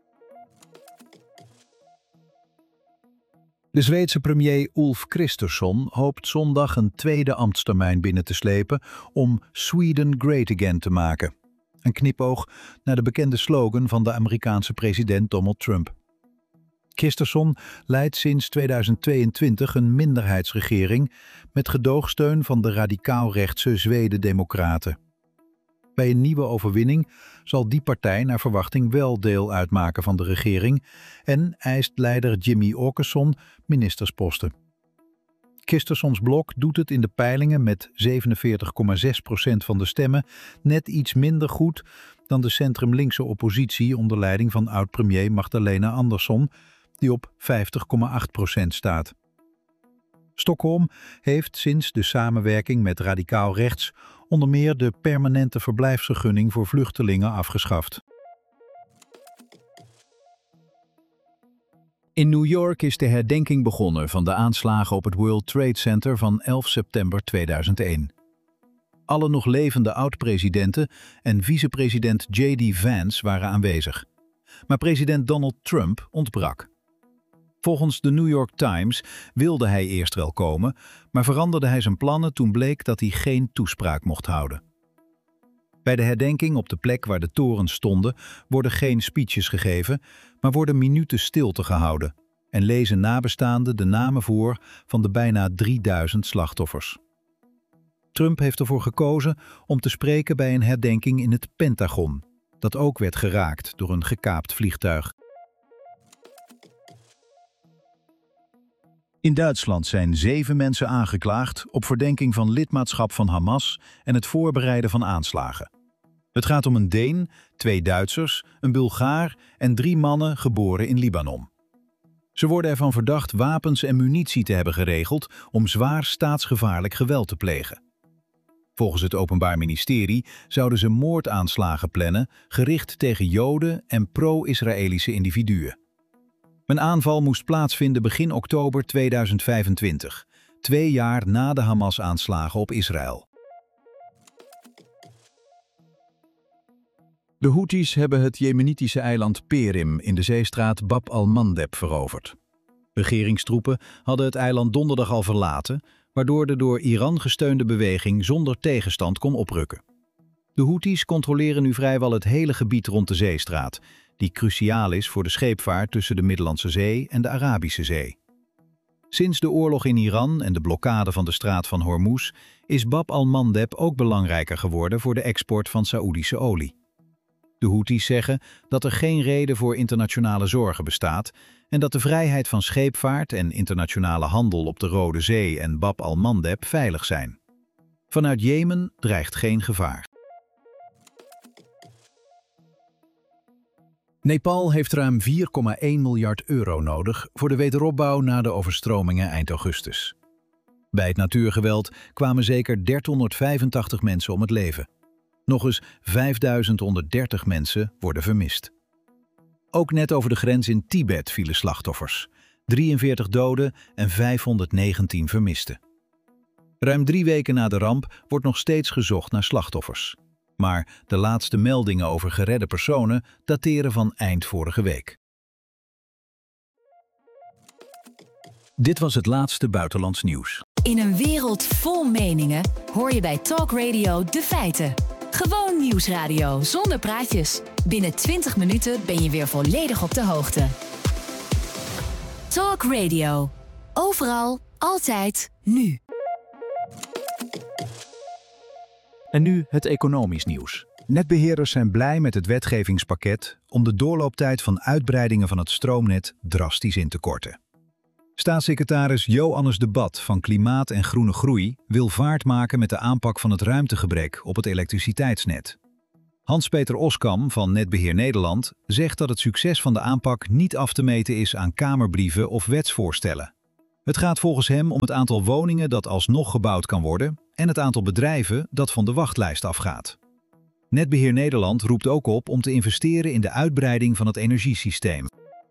De Zweedse premier Ulf Kristersson hoopt zondag een tweede ambtstermijn binnen te slepen om Sweden Great Again te maken. Een knipoog naar de bekende slogan van de Amerikaanse president Donald Trump. Kristersson leidt sinds tweeduizend tweeëntwintig een minderheidsregering met gedoogsteun van de radicaal-rechtse Zweden-democraten. Bij een nieuwe overwinning zal die partij naar verwachting wel deel uitmaken van de regering en eist leider Jimmy Åkesson ministersposten. Kristerssons blok doet het in de peilingen met zevenenveertig komma zes procent van de stemmen net iets minder goed dan de centrum-linkse oppositie onder leiding van oud-premier Magdalena Andersson, die op vijftig komma acht procent staat. Stockholm heeft sinds de samenwerking met radicaal rechts onder meer de permanente verblijfsvergunning voor vluchtelingen afgeschaft. In New York is de herdenking begonnen van de aanslagen op het World Trade Center van elf september tweeduizend één. Alle nog levende oud-presidenten en vicepresident J D Vance waren aanwezig. Maar president Donald Trump ontbrak. Volgens de New York Times wilde hij eerst wel komen, maar veranderde hij zijn plannen toen bleek dat hij geen toespraak mocht houden. Bij de herdenking op de plek waar de torens stonden worden geen speeches gegeven, maar worden minuten stilte gehouden en lezen nabestaanden de namen voor van de bijna drieduizend slachtoffers. Trump heeft ervoor gekozen om te spreken bij een herdenking in het Pentagon, dat ook werd geraakt door een gekaapt vliegtuig. In Duitsland zijn zeven mensen aangeklaagd op verdenking van lidmaatschap van Hamas en het voorbereiden van aanslagen. Het gaat om een Deen, twee Duitsers, een Bulgaar en drie mannen geboren in Libanon. Ze worden ervan verdacht wapens en munitie te hebben geregeld om zwaar staatsgevaarlijk geweld te plegen. Volgens het Openbaar Ministerie zouden ze moordaanslagen plannen, gericht tegen Joden en pro-Israëlische individuen. Een aanval moest plaatsvinden begin oktober tweeduizend vijfentwintig, twee jaar na de Hamas-aanslagen op Israël. De Houthis hebben het jemenitische eiland Perim in de zeestraat Bab al-Mandeb veroverd. Regeringstroepen hadden het eiland donderdag al verlaten, waardoor de door Iran gesteunde beweging zonder tegenstand kon oprukken. De Houthis controleren nu vrijwel het hele gebied rond de zeestraat, die cruciaal is voor de scheepvaart tussen de Middellandse Zee en de Arabische Zee. Sinds de oorlog in Iran en de blokkade van de straat van Hormuz is Bab al-Mandeb ook belangrijker geworden voor de export van Saoedische olie. De Houthis zeggen dat er geen reden voor internationale zorgen bestaat en dat de vrijheid van scheepvaart en internationale handel op de Rode Zee en Bab al-Mandeb veilig zijn. Vanuit Jemen dreigt geen gevaar. Nepal heeft ruim vier komma één miljard euro nodig voor de wederopbouw na de overstromingen eind augustus. Bij het natuurgeweld kwamen zeker dertienhonderdvijfentachtig mensen om het leven. Nog eens vijfduizend honderddertig mensen worden vermist. Ook net over de grens in Tibet vielen slachtoffers. drieënveertig doden en vijfhonderdnegentien vermisten. Ruim drie weken na de ramp wordt nog steeds gezocht naar slachtoffers. Maar de laatste meldingen over geredde personen dateren van eind vorige week. Dit was het laatste buitenlands nieuws. In een wereld vol meningen hoor je bij Talk Radio de feiten. Gewoon nieuwsradio zonder praatjes. Binnen twintig minuten ben je weer volledig op de hoogte. Talk Radio. Overal, altijd, nu. En nu het economisch nieuws. Netbeheerders zijn blij met het wetgevingspakket om de doorlooptijd van uitbreidingen van het stroomnet drastisch in te korten. Staatssecretaris Joannes de Bat van Klimaat en Groene Groei wil vaart maken met de aanpak van het ruimtegebrek op het elektriciteitsnet. Hans-Peter Oskam van Netbeheer Nederland zegt dat het succes van de aanpak niet af te meten is aan kamerbrieven of wetsvoorstellen. Het gaat volgens hem om het aantal woningen dat alsnog gebouwd kan worden en het aantal bedrijven dat van de wachtlijst afgaat. Netbeheer Nederland roept ook op om te investeren in de uitbreiding van het energiesysteem.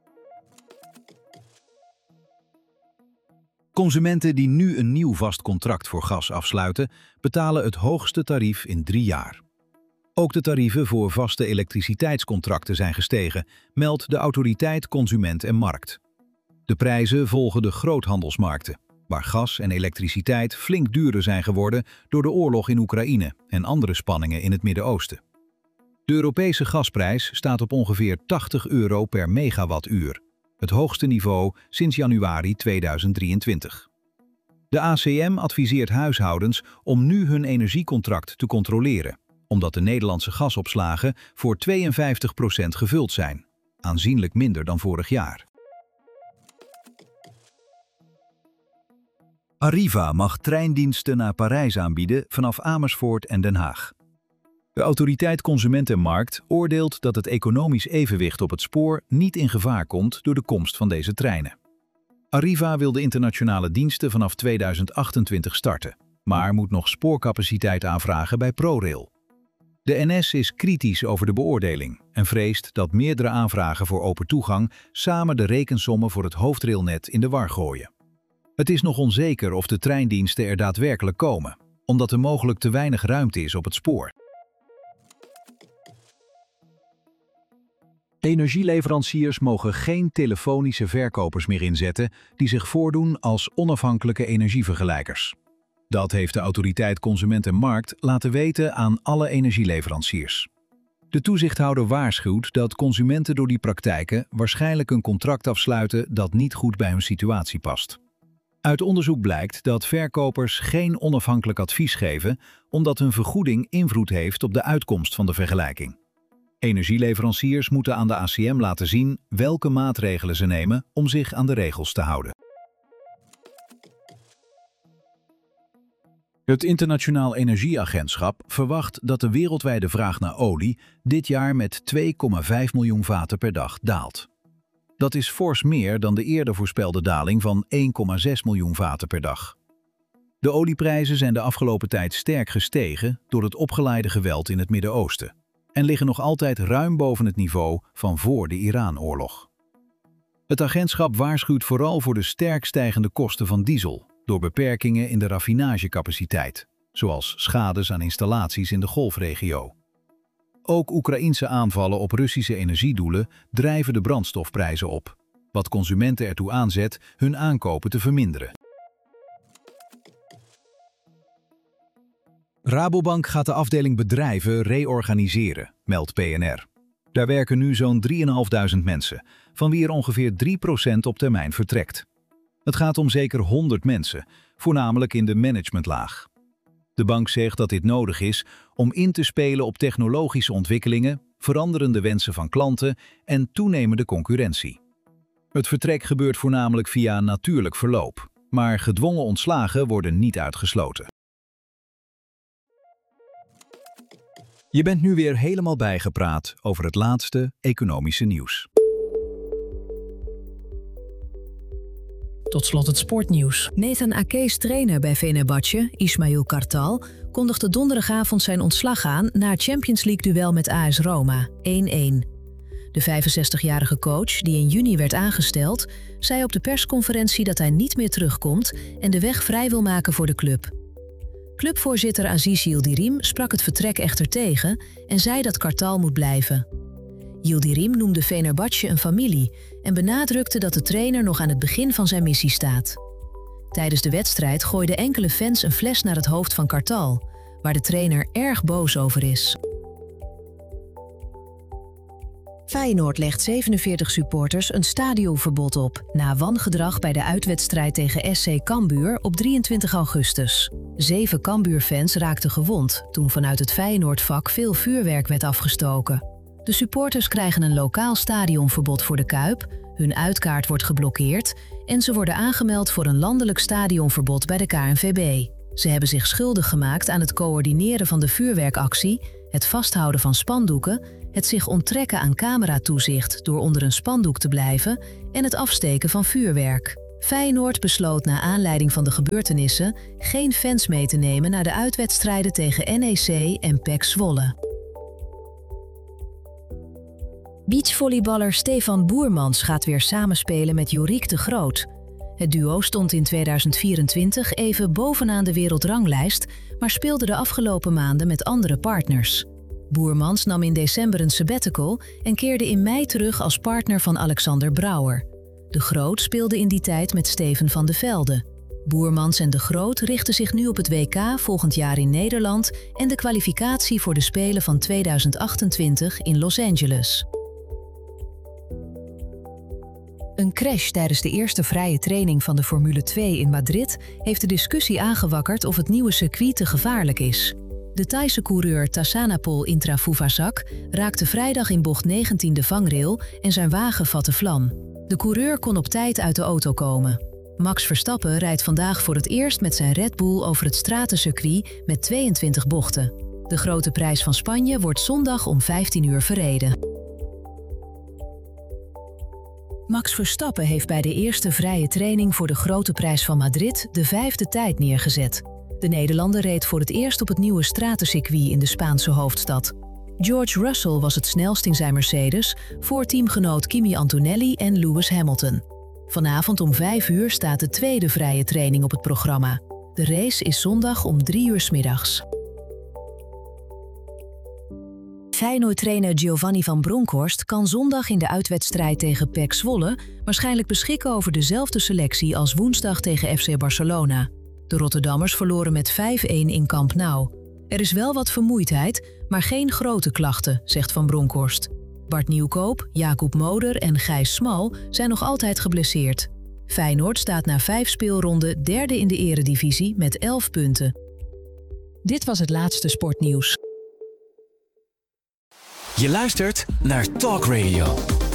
Consumenten die nu een nieuw vast contract voor gas afsluiten, betalen het hoogste tarief in drie jaar. Ook de tarieven voor vaste elektriciteitscontracten zijn gestegen, meldt de Autoriteit Consument en Markt. De prijzen volgen de groothandelsmarkten, waar gas en elektriciteit flink duurder zijn geworden door de oorlog in Oekraïne en andere spanningen in het Midden-Oosten. De Europese gasprijs staat op ongeveer tachtig euro per megawattuur, het hoogste niveau sinds januari tweeduizend drieëntwintig. De A C M adviseert huishoudens om nu hun energiecontract te controleren, omdat de Nederlandse gasopslagen voor tweeënvijftig procent gevuld zijn, aanzienlijk minder dan vorig jaar. Arriva mag treindiensten naar Parijs aanbieden vanaf Amersfoort en Den Haag. De Autoriteit Consument en Markt oordeelt dat het economisch evenwicht op het spoor niet in gevaar komt door de komst van deze treinen. Arriva wil de internationale diensten vanaf tweeduizend achtentwintig starten, maar moet nog spoorcapaciteit aanvragen bij ProRail. De N S is kritisch over de beoordeling en vreest dat meerdere aanvragen voor open toegang samen de rekensommen voor het hoofdrailnet in de war gooien. Het is nog onzeker of de treindiensten er daadwerkelijk komen, omdat er mogelijk te weinig ruimte is op het spoor. Energieleveranciers mogen geen telefonische verkopers meer inzetten die zich voordoen als onafhankelijke energievergelijkers. Dat heeft de Autoriteit Consument en Markt laten weten aan alle energieleveranciers. De toezichthouder waarschuwt dat consumenten door die praktijken waarschijnlijk een contract afsluiten dat niet goed bij hun situatie past. Uit onderzoek blijkt dat verkopers geen onafhankelijk advies geven omdat hun vergoeding invloed heeft op de uitkomst van de vergelijking. Energieleveranciers moeten aan de A C M laten zien welke maatregelen ze nemen om zich aan de regels te houden. Het Internationaal Energieagentschap verwacht dat de wereldwijde vraag naar olie dit jaar met twee komma vijf miljoen vaten per dag daalt. Dat is fors meer dan de eerder voorspelde daling van één komma zes miljoen vaten per dag. De olieprijzen zijn de afgelopen tijd sterk gestegen door het opgeleide geweld in het Midden-Oosten en liggen nog altijd ruim boven het niveau van voor de Iran-oorlog. Het agentschap waarschuwt vooral voor de sterk stijgende kosten van diesel door beperkingen in de raffinagecapaciteit, zoals schades aan installaties in de Golfregio. Ook Oekraïense aanvallen op Russische energiedoelen drijven de brandstofprijzen op, wat consumenten ertoe aanzet hun aankopen te verminderen. Rabobank gaat de afdeling bedrijven reorganiseren, meldt P N R. Daar werken nu zo'n drieduizend mensen, van wie er ongeveer drie procent op termijn vertrekt. Het gaat om zeker honderd mensen, voornamelijk in de managementlaag. De bank zegt dat dit nodig is om in te spelen op technologische ontwikkelingen, veranderende wensen van klanten en toenemende concurrentie. Het vertrek gebeurt voornamelijk via natuurlijk verloop, maar gedwongen ontslagen worden niet uitgesloten. Je bent nu weer helemaal bijgepraat over het laatste economische nieuws. Tot slot het sportnieuws. Nathan Ake's trainer bij Fenerbahce, Ismail Kartal, kondigde donderdagavond zijn ontslag aan na het Champions League-duel met A S Roma, één-één. De vijfenzestigjarige coach, die in juni werd aangesteld, zei op de persconferentie dat hij niet meer terugkomt en de weg vrij wil maken voor de club. Clubvoorzitter Aziz Yildirim sprak het vertrek echter tegen en zei dat Kartal moet blijven. Yildirim noemde Fenerbahce een familie en benadrukte dat de trainer nog aan het begin van zijn missie staat. Tijdens de wedstrijd gooiden enkele fans een fles naar het hoofd van Kartal, waar de trainer erg boos over is. Feyenoord legt zevenenveertig supporters een stadionverbod op na wangedrag bij de uitwedstrijd tegen S C Cambuur op drieëntwintig augustus. Zeven Cambuurfans raakten gewond toen vanuit het Feyenoordvak veel vuurwerk werd afgestoken. De supporters krijgen een lokaal stadionverbod voor de Kuip, hun uitkaart wordt geblokkeerd en ze worden aangemeld voor een landelijk stadionverbod bij de K N V B. Ze hebben zich schuldig gemaakt aan het coördineren van de vuurwerkactie Het vasthouden van spandoeken, het zich onttrekken aan cameratoezicht door onder een spandoek te blijven en het afsteken van vuurwerk. Feyenoord besloot na aanleiding van de gebeurtenissen geen fans mee te nemen naar de uitwedstrijden tegen N E C en P E C Zwolle. Beachvolleyballer Stefan Boermans gaat weer samenspelen met Joriek de Groot. Het duo stond in tweeduizend vierentwintig even bovenaan de wereldranglijst, maar speelde de afgelopen maanden met andere partners. Boermans nam in december een sabbatical en keerde in mei terug als partner van Alexander Brouwer. De Groot speelde in die tijd met Steven van de Velde. Boermans en de Groot richten zich nu op het W K volgend jaar in Nederland en de kwalificatie voor de Spelen van tweeduizend achtentwintig in Los Angeles. Een crash tijdens de eerste vrije training van de Formule twee in Madrid heeft de discussie aangewakkerd of het nieuwe circuit te gevaarlijk is. De Thaise coureur Tassanapol Intra-Fuvazak raakte vrijdag in bocht negentien de vangrail en zijn wagen vatte vlam. De coureur kon op tijd uit de auto komen. Max Verstappen rijdt vandaag voor het eerst met zijn Red Bull over het stratencircuit met tweeëntwintig bochten. De Grote Prijs van Spanje wordt zondag om vijftien uur verreden. Max Verstappen heeft bij de eerste vrije training voor de Grote Prijs van Madrid de vijfde tijd neergezet. De Nederlander reed voor het eerst op het nieuwe stratencircuit in de Spaanse hoofdstad. George Russell was het snelst in zijn Mercedes, voor teamgenoot Kimi Antonelli en Lewis Hamilton. Vanavond om vijf uur staat de tweede vrije training op het programma. De race is zondag om drie uur 's middags. Feyenoord-trainer Giovanni van Bronckhorst kan zondag in de uitwedstrijd tegen P E C Zwolle waarschijnlijk beschikken over dezelfde selectie als woensdag tegen F C Barcelona. De Rotterdammers verloren met vijf-een in Camp Nou. Er is wel wat vermoeidheid, maar geen grote klachten, zegt Van Bronckhorst. Bart Nieuwkoop, Jacob Moder en Gijs Smal zijn nog altijd geblesseerd. Feyenoord staat na vijf speelronden derde in de eredivisie met elf punten. Dit was het laatste sportnieuws. Je luistert naar Talk Radio.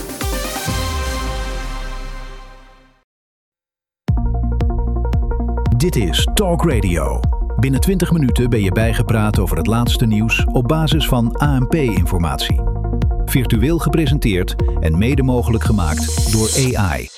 Dit is Talk Radio. Binnen twintig minuten ben je bijgepraat over het laatste nieuws op basis van A N P-informatie. Virtueel gepresenteerd en mede mogelijk gemaakt door A I.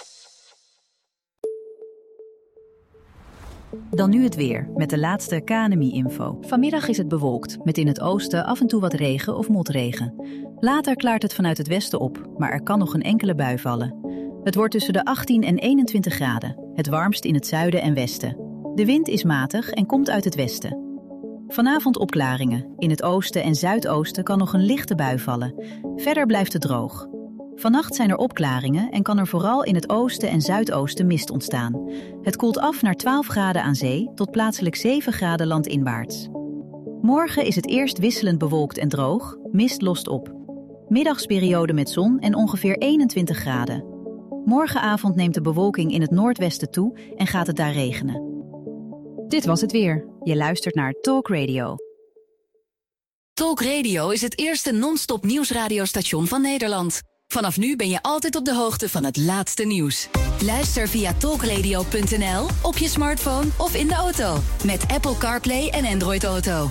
Dan nu het weer, met de laatste K N M I-info. Vanmiddag is het bewolkt, met in het oosten af en toe wat regen of motregen. Later klaart het vanuit het westen op, maar er kan nog een enkele bui vallen. Het wordt tussen de achttien en eenentwintig graden, het warmst in het zuiden en westen. De wind is matig en komt uit het westen. Vanavond opklaringen. In het oosten en zuidoosten kan nog een lichte bui vallen. Verder blijft het droog. Vannacht zijn er opklaringen en kan er vooral in het oosten en zuidoosten mist ontstaan. Het koelt af naar twaalf graden aan zee tot plaatselijk zeven graden landinwaarts. Morgen is het eerst wisselend bewolkt en droog, mist lost op. Middagsperiode met zon en ongeveer eenentwintig graden. Morgenavond neemt de bewolking in het noordwesten toe en gaat het daar regenen. Dit was het weer. Je luistert naar Talk Radio. Talk Radio is het eerste non-stop nieuwsradiostation van Nederland. Vanaf nu ben je altijd op de hoogte van het laatste nieuws. Luister via talkradio punt n l, op je smartphone of in de auto. Met Apple CarPlay en Android Auto.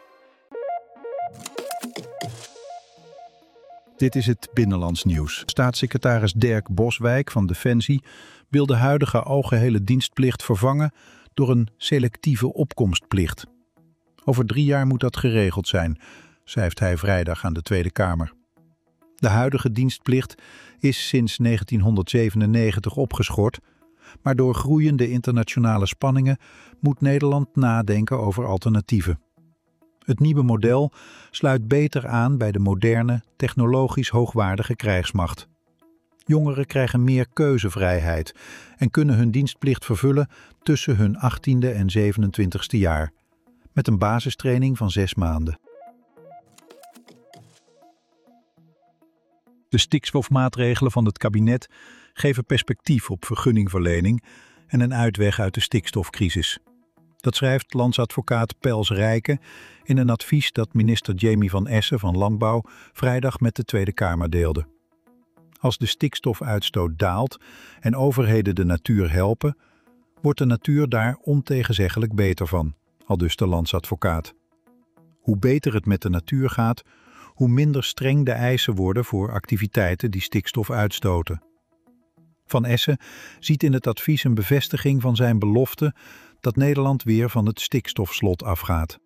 Dit is het Binnenlands nieuws. Staatssecretaris Dirk Boswijk van Defensie wil de huidige algehele dienstplicht vervangen door een selectieve opkomstplicht. Over drie jaar moet dat geregeld zijn, schrijft hij vrijdag aan de Tweede Kamer. De huidige dienstplicht is sinds negentienhonderdzevenennegentig opgeschort, maar door groeiende internationale spanningen moet Nederland nadenken over alternatieven. Het nieuwe model sluit beter aan bij de moderne, technologisch hoogwaardige krijgsmacht. Jongeren krijgen meer keuzevrijheid en kunnen hun dienstplicht vervullen tussen hun achttiende en zevenentwintigste jaar, met een basistraining van zes maanden. De stikstofmaatregelen van het kabinet geven perspectief op vergunningverlening en een uitweg uit de stikstofcrisis. Dat schrijft landsadvocaat Pels Rijken in een advies dat minister Jamie van Essen van Landbouw vrijdag met de Tweede Kamer deelde. Als de stikstofuitstoot daalt en overheden de natuur helpen, wordt de natuur daar ontegenzeggelijk beter van, aldus de landsadvocaat. Hoe beter het met de natuur gaat, hoe minder streng de eisen worden voor activiteiten die stikstof uitstoten. Van Essen ziet in het advies een bevestiging van zijn belofte dat Nederland weer van het stikstofslot afgaat.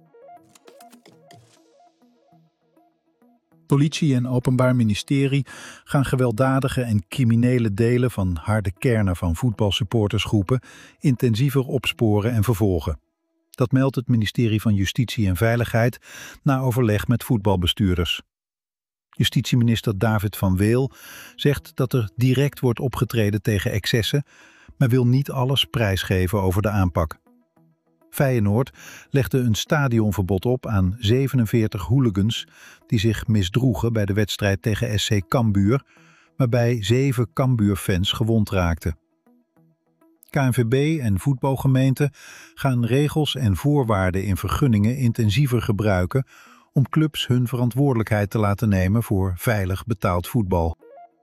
Politie en Openbaar Ministerie gaan gewelddadige en criminele delen van harde kernen van voetbalsupportersgroepen intensiever opsporen en vervolgen. Dat meldt het ministerie van Justitie en Veiligheid na overleg met voetbalbestuurders. Justitieminister David van Weel zegt dat er direct wordt opgetreden tegen excessen, maar wil niet alles prijsgeven over de aanpak. Feyenoord legde een stadionverbod op aan zevenenveertig hooligans die zich misdroegen bij de wedstrijd tegen S C Cambuur, waarbij zeven Cambuur-fans gewond raakten. K N V B en voetbalgemeenten gaan regels en voorwaarden in vergunningen intensiever gebruiken om clubs hun verantwoordelijkheid te laten nemen voor veilig betaald voetbal.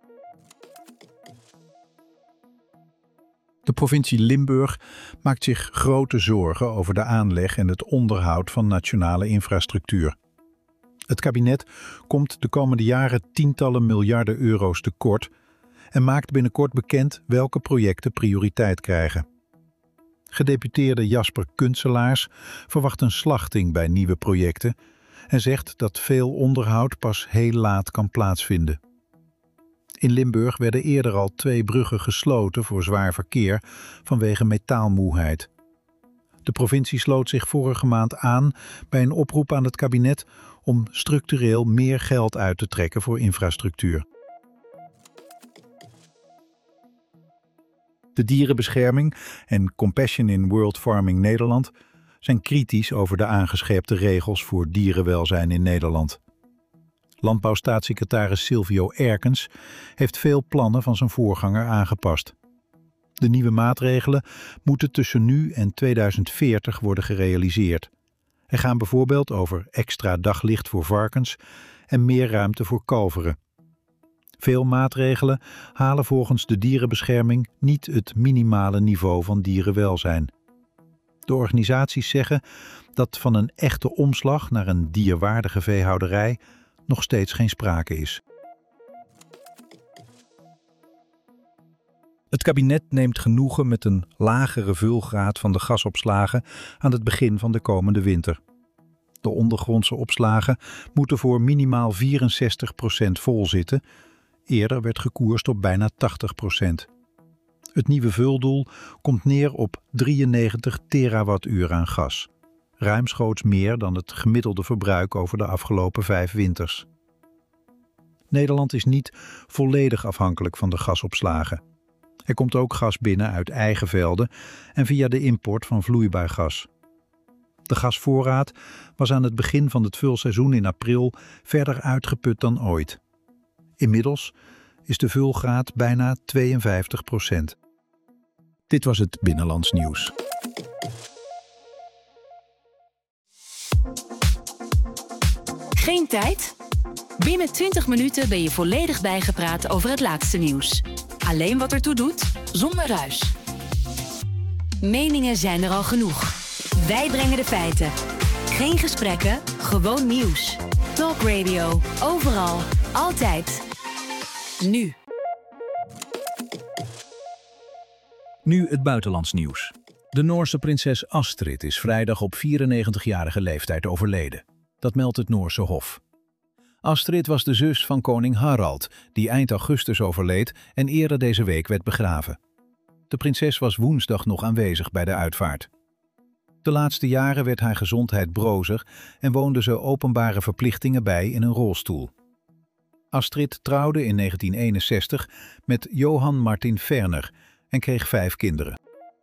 De provincie Limburg maakt zich grote zorgen over de aanleg en het onderhoud van nationale infrastructuur. Het kabinet komt de komende jaren tientallen miljarden euro's tekort en maakt binnenkort bekend welke projecten prioriteit krijgen. Gedeputeerde Jasper Kuntselaars verwacht een slachting bij nieuwe projecten en zegt dat veel onderhoud pas heel laat kan plaatsvinden. In Limburg werden eerder al twee bruggen gesloten voor zwaar verkeer vanwege metaalmoeheid. De provincie sloot zich vorige maand aan bij een oproep aan het kabinet om structureel meer geld uit te trekken voor infrastructuur. De dierenbescherming en Compassion in World Farming Nederland zijn kritisch over de aangescherpte regels voor dierenwelzijn in Nederland. Landbouwstaatssecretaris Silvio Erkens heeft veel plannen van zijn voorganger aangepast. De nieuwe maatregelen moeten tussen nu en tweeduizend veertig worden gerealiseerd. Er gaan bijvoorbeeld over extra daglicht voor varkens en meer ruimte voor kalveren. Veel maatregelen halen volgens de dierenbescherming niet het minimale niveau van dierenwelzijn. De organisaties zeggen dat van een echte omslag naar een dierwaardige veehouderij nog steeds geen sprake is. Het kabinet neemt genoegen met een lagere vulgraad van de gasopslagen aan het begin van de komende winter. De ondergrondse opslagen moeten voor minimaal vierenzestig procent vol zitten. Eerder werd gekoerst op bijna tachtig procent. Het nieuwe vuldoel komt neer op drieënnegentig terawattuur aan gas. Ruimschoots meer dan het gemiddelde verbruik over de afgelopen vijf winters. Nederland is niet volledig afhankelijk van de gasopslagen. Er komt ook gas binnen uit eigen velden en via de import van vloeibaar gas. De gasvoorraad was aan het begin van het vulseizoen in april verder uitgeput dan ooit. Inmiddels is de vulgraad bijna tweeënvijftig procent. Dit was het Binnenlands Nieuws. Geen tijd? Binnen twintig minuten ben je volledig bijgepraat over het laatste nieuws. Alleen wat ertoe doet, zonder ruis. Meningen zijn er al genoeg. Wij brengen de feiten. Geen gesprekken, gewoon nieuws. Talk Radio, overal, altijd. Nu. Nu het buitenlands nieuws. De Noorse prinses Astrid is vrijdag op vierennegentigjarige leeftijd overleden. Dat meldt het Noorse Hof. Astrid was de zus van koning Harald, die eind augustus overleed en eerder deze week werd begraven. De prinses was woensdag nog aanwezig bij de uitvaart. De laatste jaren werd haar gezondheid brozig en woonde ze openbare verplichtingen bij in een rolstoel. Astrid trouwde in negentien eenenzestig met Johan Martin Ferner en kreeg vijf kinderen.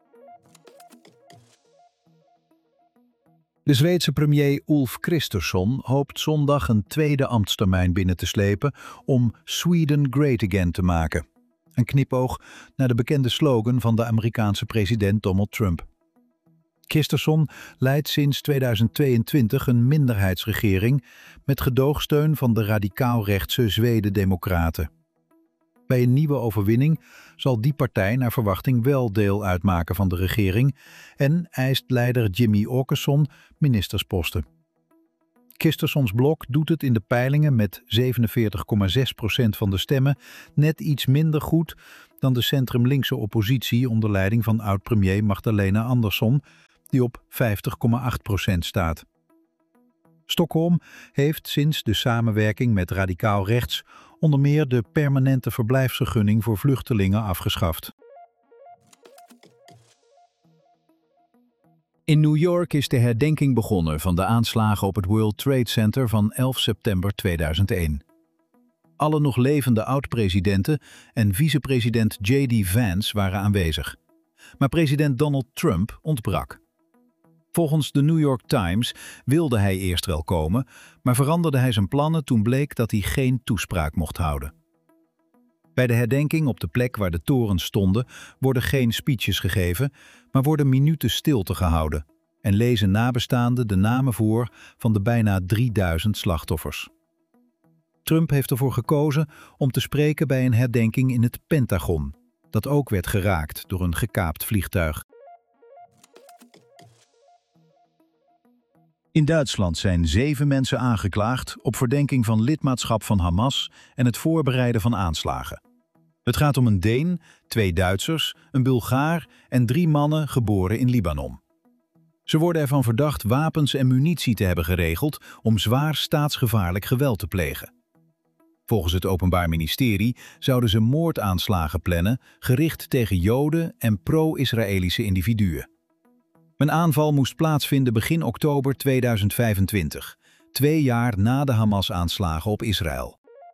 De Zweedse premier Ulf Kristersson hoopt zondag een tweede ambtstermijn binnen te slepen om Sweden Great Again te maken. Een knipoog naar de bekende slogan van de Amerikaanse president Donald Trump. Kristersson leidt sinds tweeduizend tweeëntwintig een minderheidsregering met gedoogsteun van de radicaal-rechtse Zweden-democraten. Bij een nieuwe overwinning zal die partij naar verwachting wel deel uitmaken van de regering en eist leider Jimmy Åkesson ministersposten. Kristerssons blok doet het in de peilingen met zevenenveertig komma zes procent van de stemmen net iets minder goed dan de centrum-linkse oppositie onder leiding van oud-premier Magdalena Andersson, die op vijftig komma acht procent staat. Stockholm heeft sinds de samenwerking met radicaal rechts onder meer de permanente verblijfsvergunning voor vluchtelingen afgeschaft. In New York is de herdenking begonnen van de aanslagen op het World Trade Center van elf september tweeduizend één. Alle nog levende oud-presidenten en vicepresident J D Vance waren aanwezig. Maar president Donald Trump ontbrak. Volgens de New York Times wilde hij eerst wel komen, maar veranderde hij zijn plannen toen bleek dat hij geen toespraak mocht houden. Bij de herdenking op de plek waar de torens stonden worden geen speeches gegeven, maar worden minuten stilte gehouden en lezen nabestaanden de namen voor van de bijna drieduizend slachtoffers. Trump heeft ervoor gekozen om te spreken bij een herdenking in het Pentagon, dat ook werd geraakt door een gekaapt vliegtuig. In Duitsland zijn zeven mensen aangeklaagd op verdenking van lidmaatschap van Hamas en het voorbereiden van aanslagen. Het gaat om een Deen, twee Duitsers, een Bulgaar en drie mannen geboren in Libanon. Ze worden ervan verdacht wapens en munitie te hebben geregeld om zwaar staatsgevaarlijk geweld te plegen. Volgens het Openbaar Ministerie zouden ze moordaanslagen plannen gericht tegen Joden en pro-Israëlische individuen. Een aanval moest plaatsvinden begin oktober tweeduizend vijfentwintig, twee jaar na de Hamas-aanslagen op Israël.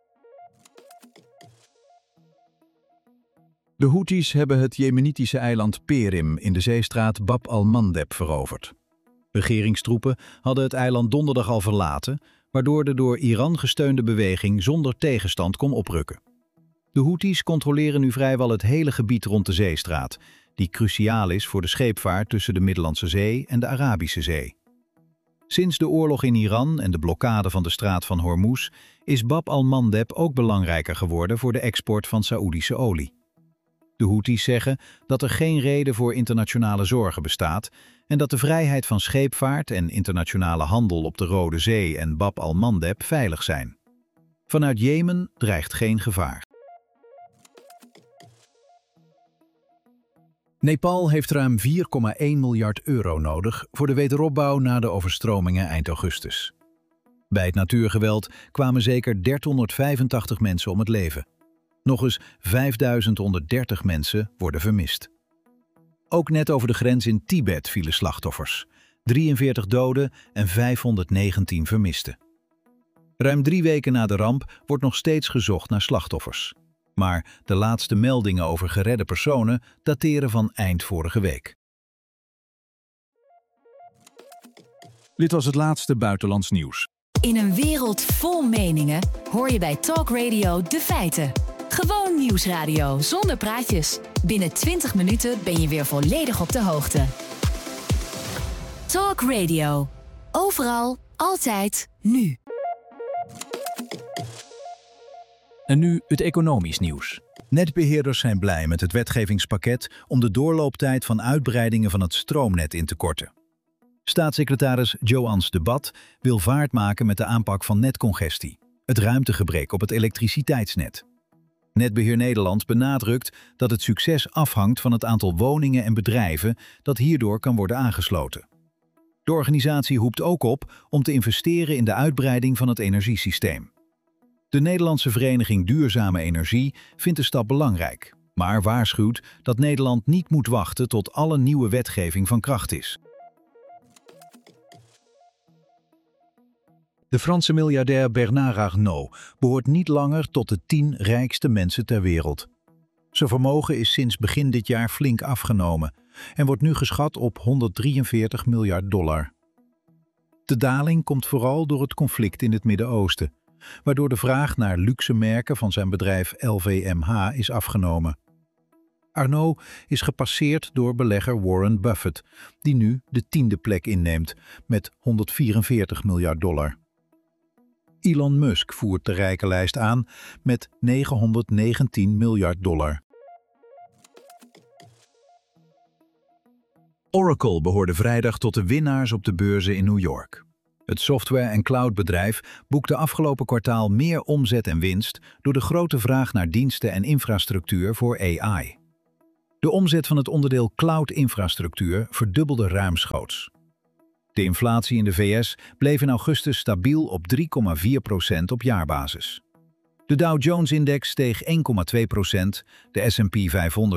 De Houthis hebben het jemenitische eiland Perim in de zeestraat Bab al-Mandeb veroverd. Regeringstroepen hadden het eiland donderdag al verlaten, waardoor de door Iran gesteunde beweging zonder tegenstand kon oprukken. De Houthis controleren nu vrijwel het hele gebied rond de zeestraat, die cruciaal is voor de scheepvaart tussen de Middellandse Zee en de Arabische Zee. Sinds de oorlog in Iran en de blokkade van de straat van Hormuz is Bab al-Mandeb ook belangrijker geworden voor de export van Saoedische olie. De Houthis zeggen dat er geen reden voor internationale zorgen bestaat en dat de vrijheid van scheepvaart en internationale handel op de Rode Zee en Bab al-Mandeb veilig zijn. Vanuit Jemen dreigt geen gevaar. Nepal heeft ruim vier komma één miljard euro nodig voor de wederopbouw na de overstromingen eind augustus. Bij het natuurgeweld kwamen zeker dertienhonderdvijfentachtig mensen om het leven. Nog eens vijfduizend honderddertig mensen worden vermist. Ook net over de grens in Tibet vielen slachtoffers. drieënveertig doden en vijfhonderdnegentien vermisten. Ruim drie weken na de ramp wordt nog steeds gezocht naar slachtoffers. Maar de laatste meldingen over geredde personen dateren van eind vorige week. Dit was het laatste buitenlands nieuws. In een wereld vol meningen hoor je bij Talk Radio de feiten. Gewoon nieuwsradio zonder praatjes. Binnen twintig minuten ben je weer volledig op de hoogte. Talk Radio. Overal, altijd, nu. En nu het economisch nieuws. Netbeheerders zijn blij met het wetgevingspakket om de doorlooptijd van uitbreidingen van het stroomnet in te korten. Staatssecretaris Joans de Bat wil vaart maken met de aanpak van netcongestie, het ruimtegebrek op het elektriciteitsnet. Netbeheer Nederland benadrukt dat het succes afhangt van het aantal woningen en bedrijven dat hierdoor kan worden aangesloten. De organisatie roept ook op om te investeren in de uitbreiding van het energiesysteem. De Nederlandse Vereniging Duurzame Energie vindt de stap belangrijk, maar waarschuwt dat Nederland niet moet wachten tot alle nieuwe wetgeving van kracht is. De Franse miljardair Bernard Arnault behoort niet langer tot de tien rijkste mensen ter wereld. Zijn vermogen is sinds begin dit jaar flink afgenomen en wordt nu geschat op honderddrieënveertig miljard dollar. De daling komt vooral door het conflict in het Midden-Oosten, waardoor de vraag naar luxe merken van zijn bedrijf L V M H is afgenomen. Arnault is gepasseerd door belegger Warren Buffett, die nu de tiende plek inneemt met honderdvierenveertig miljard dollar. Elon Musk voert de rijkenlijst aan met negenhonderdnegentien miljard dollar. Oracle behoorde vrijdag tot de winnaars op de beurzen in New York. Het software- en cloudbedrijf boekte afgelopen kwartaal meer omzet en winst door de grote vraag naar diensten en infrastructuur voor A I. De omzet van het onderdeel cloud-infrastructuur verdubbelde ruimschoots. De inflatie in de V S bleef in augustus stabiel op drie komma vier procent op jaarbasis. De Dow Jones-index steeg één komma twee procent, de S en P vijfhonderd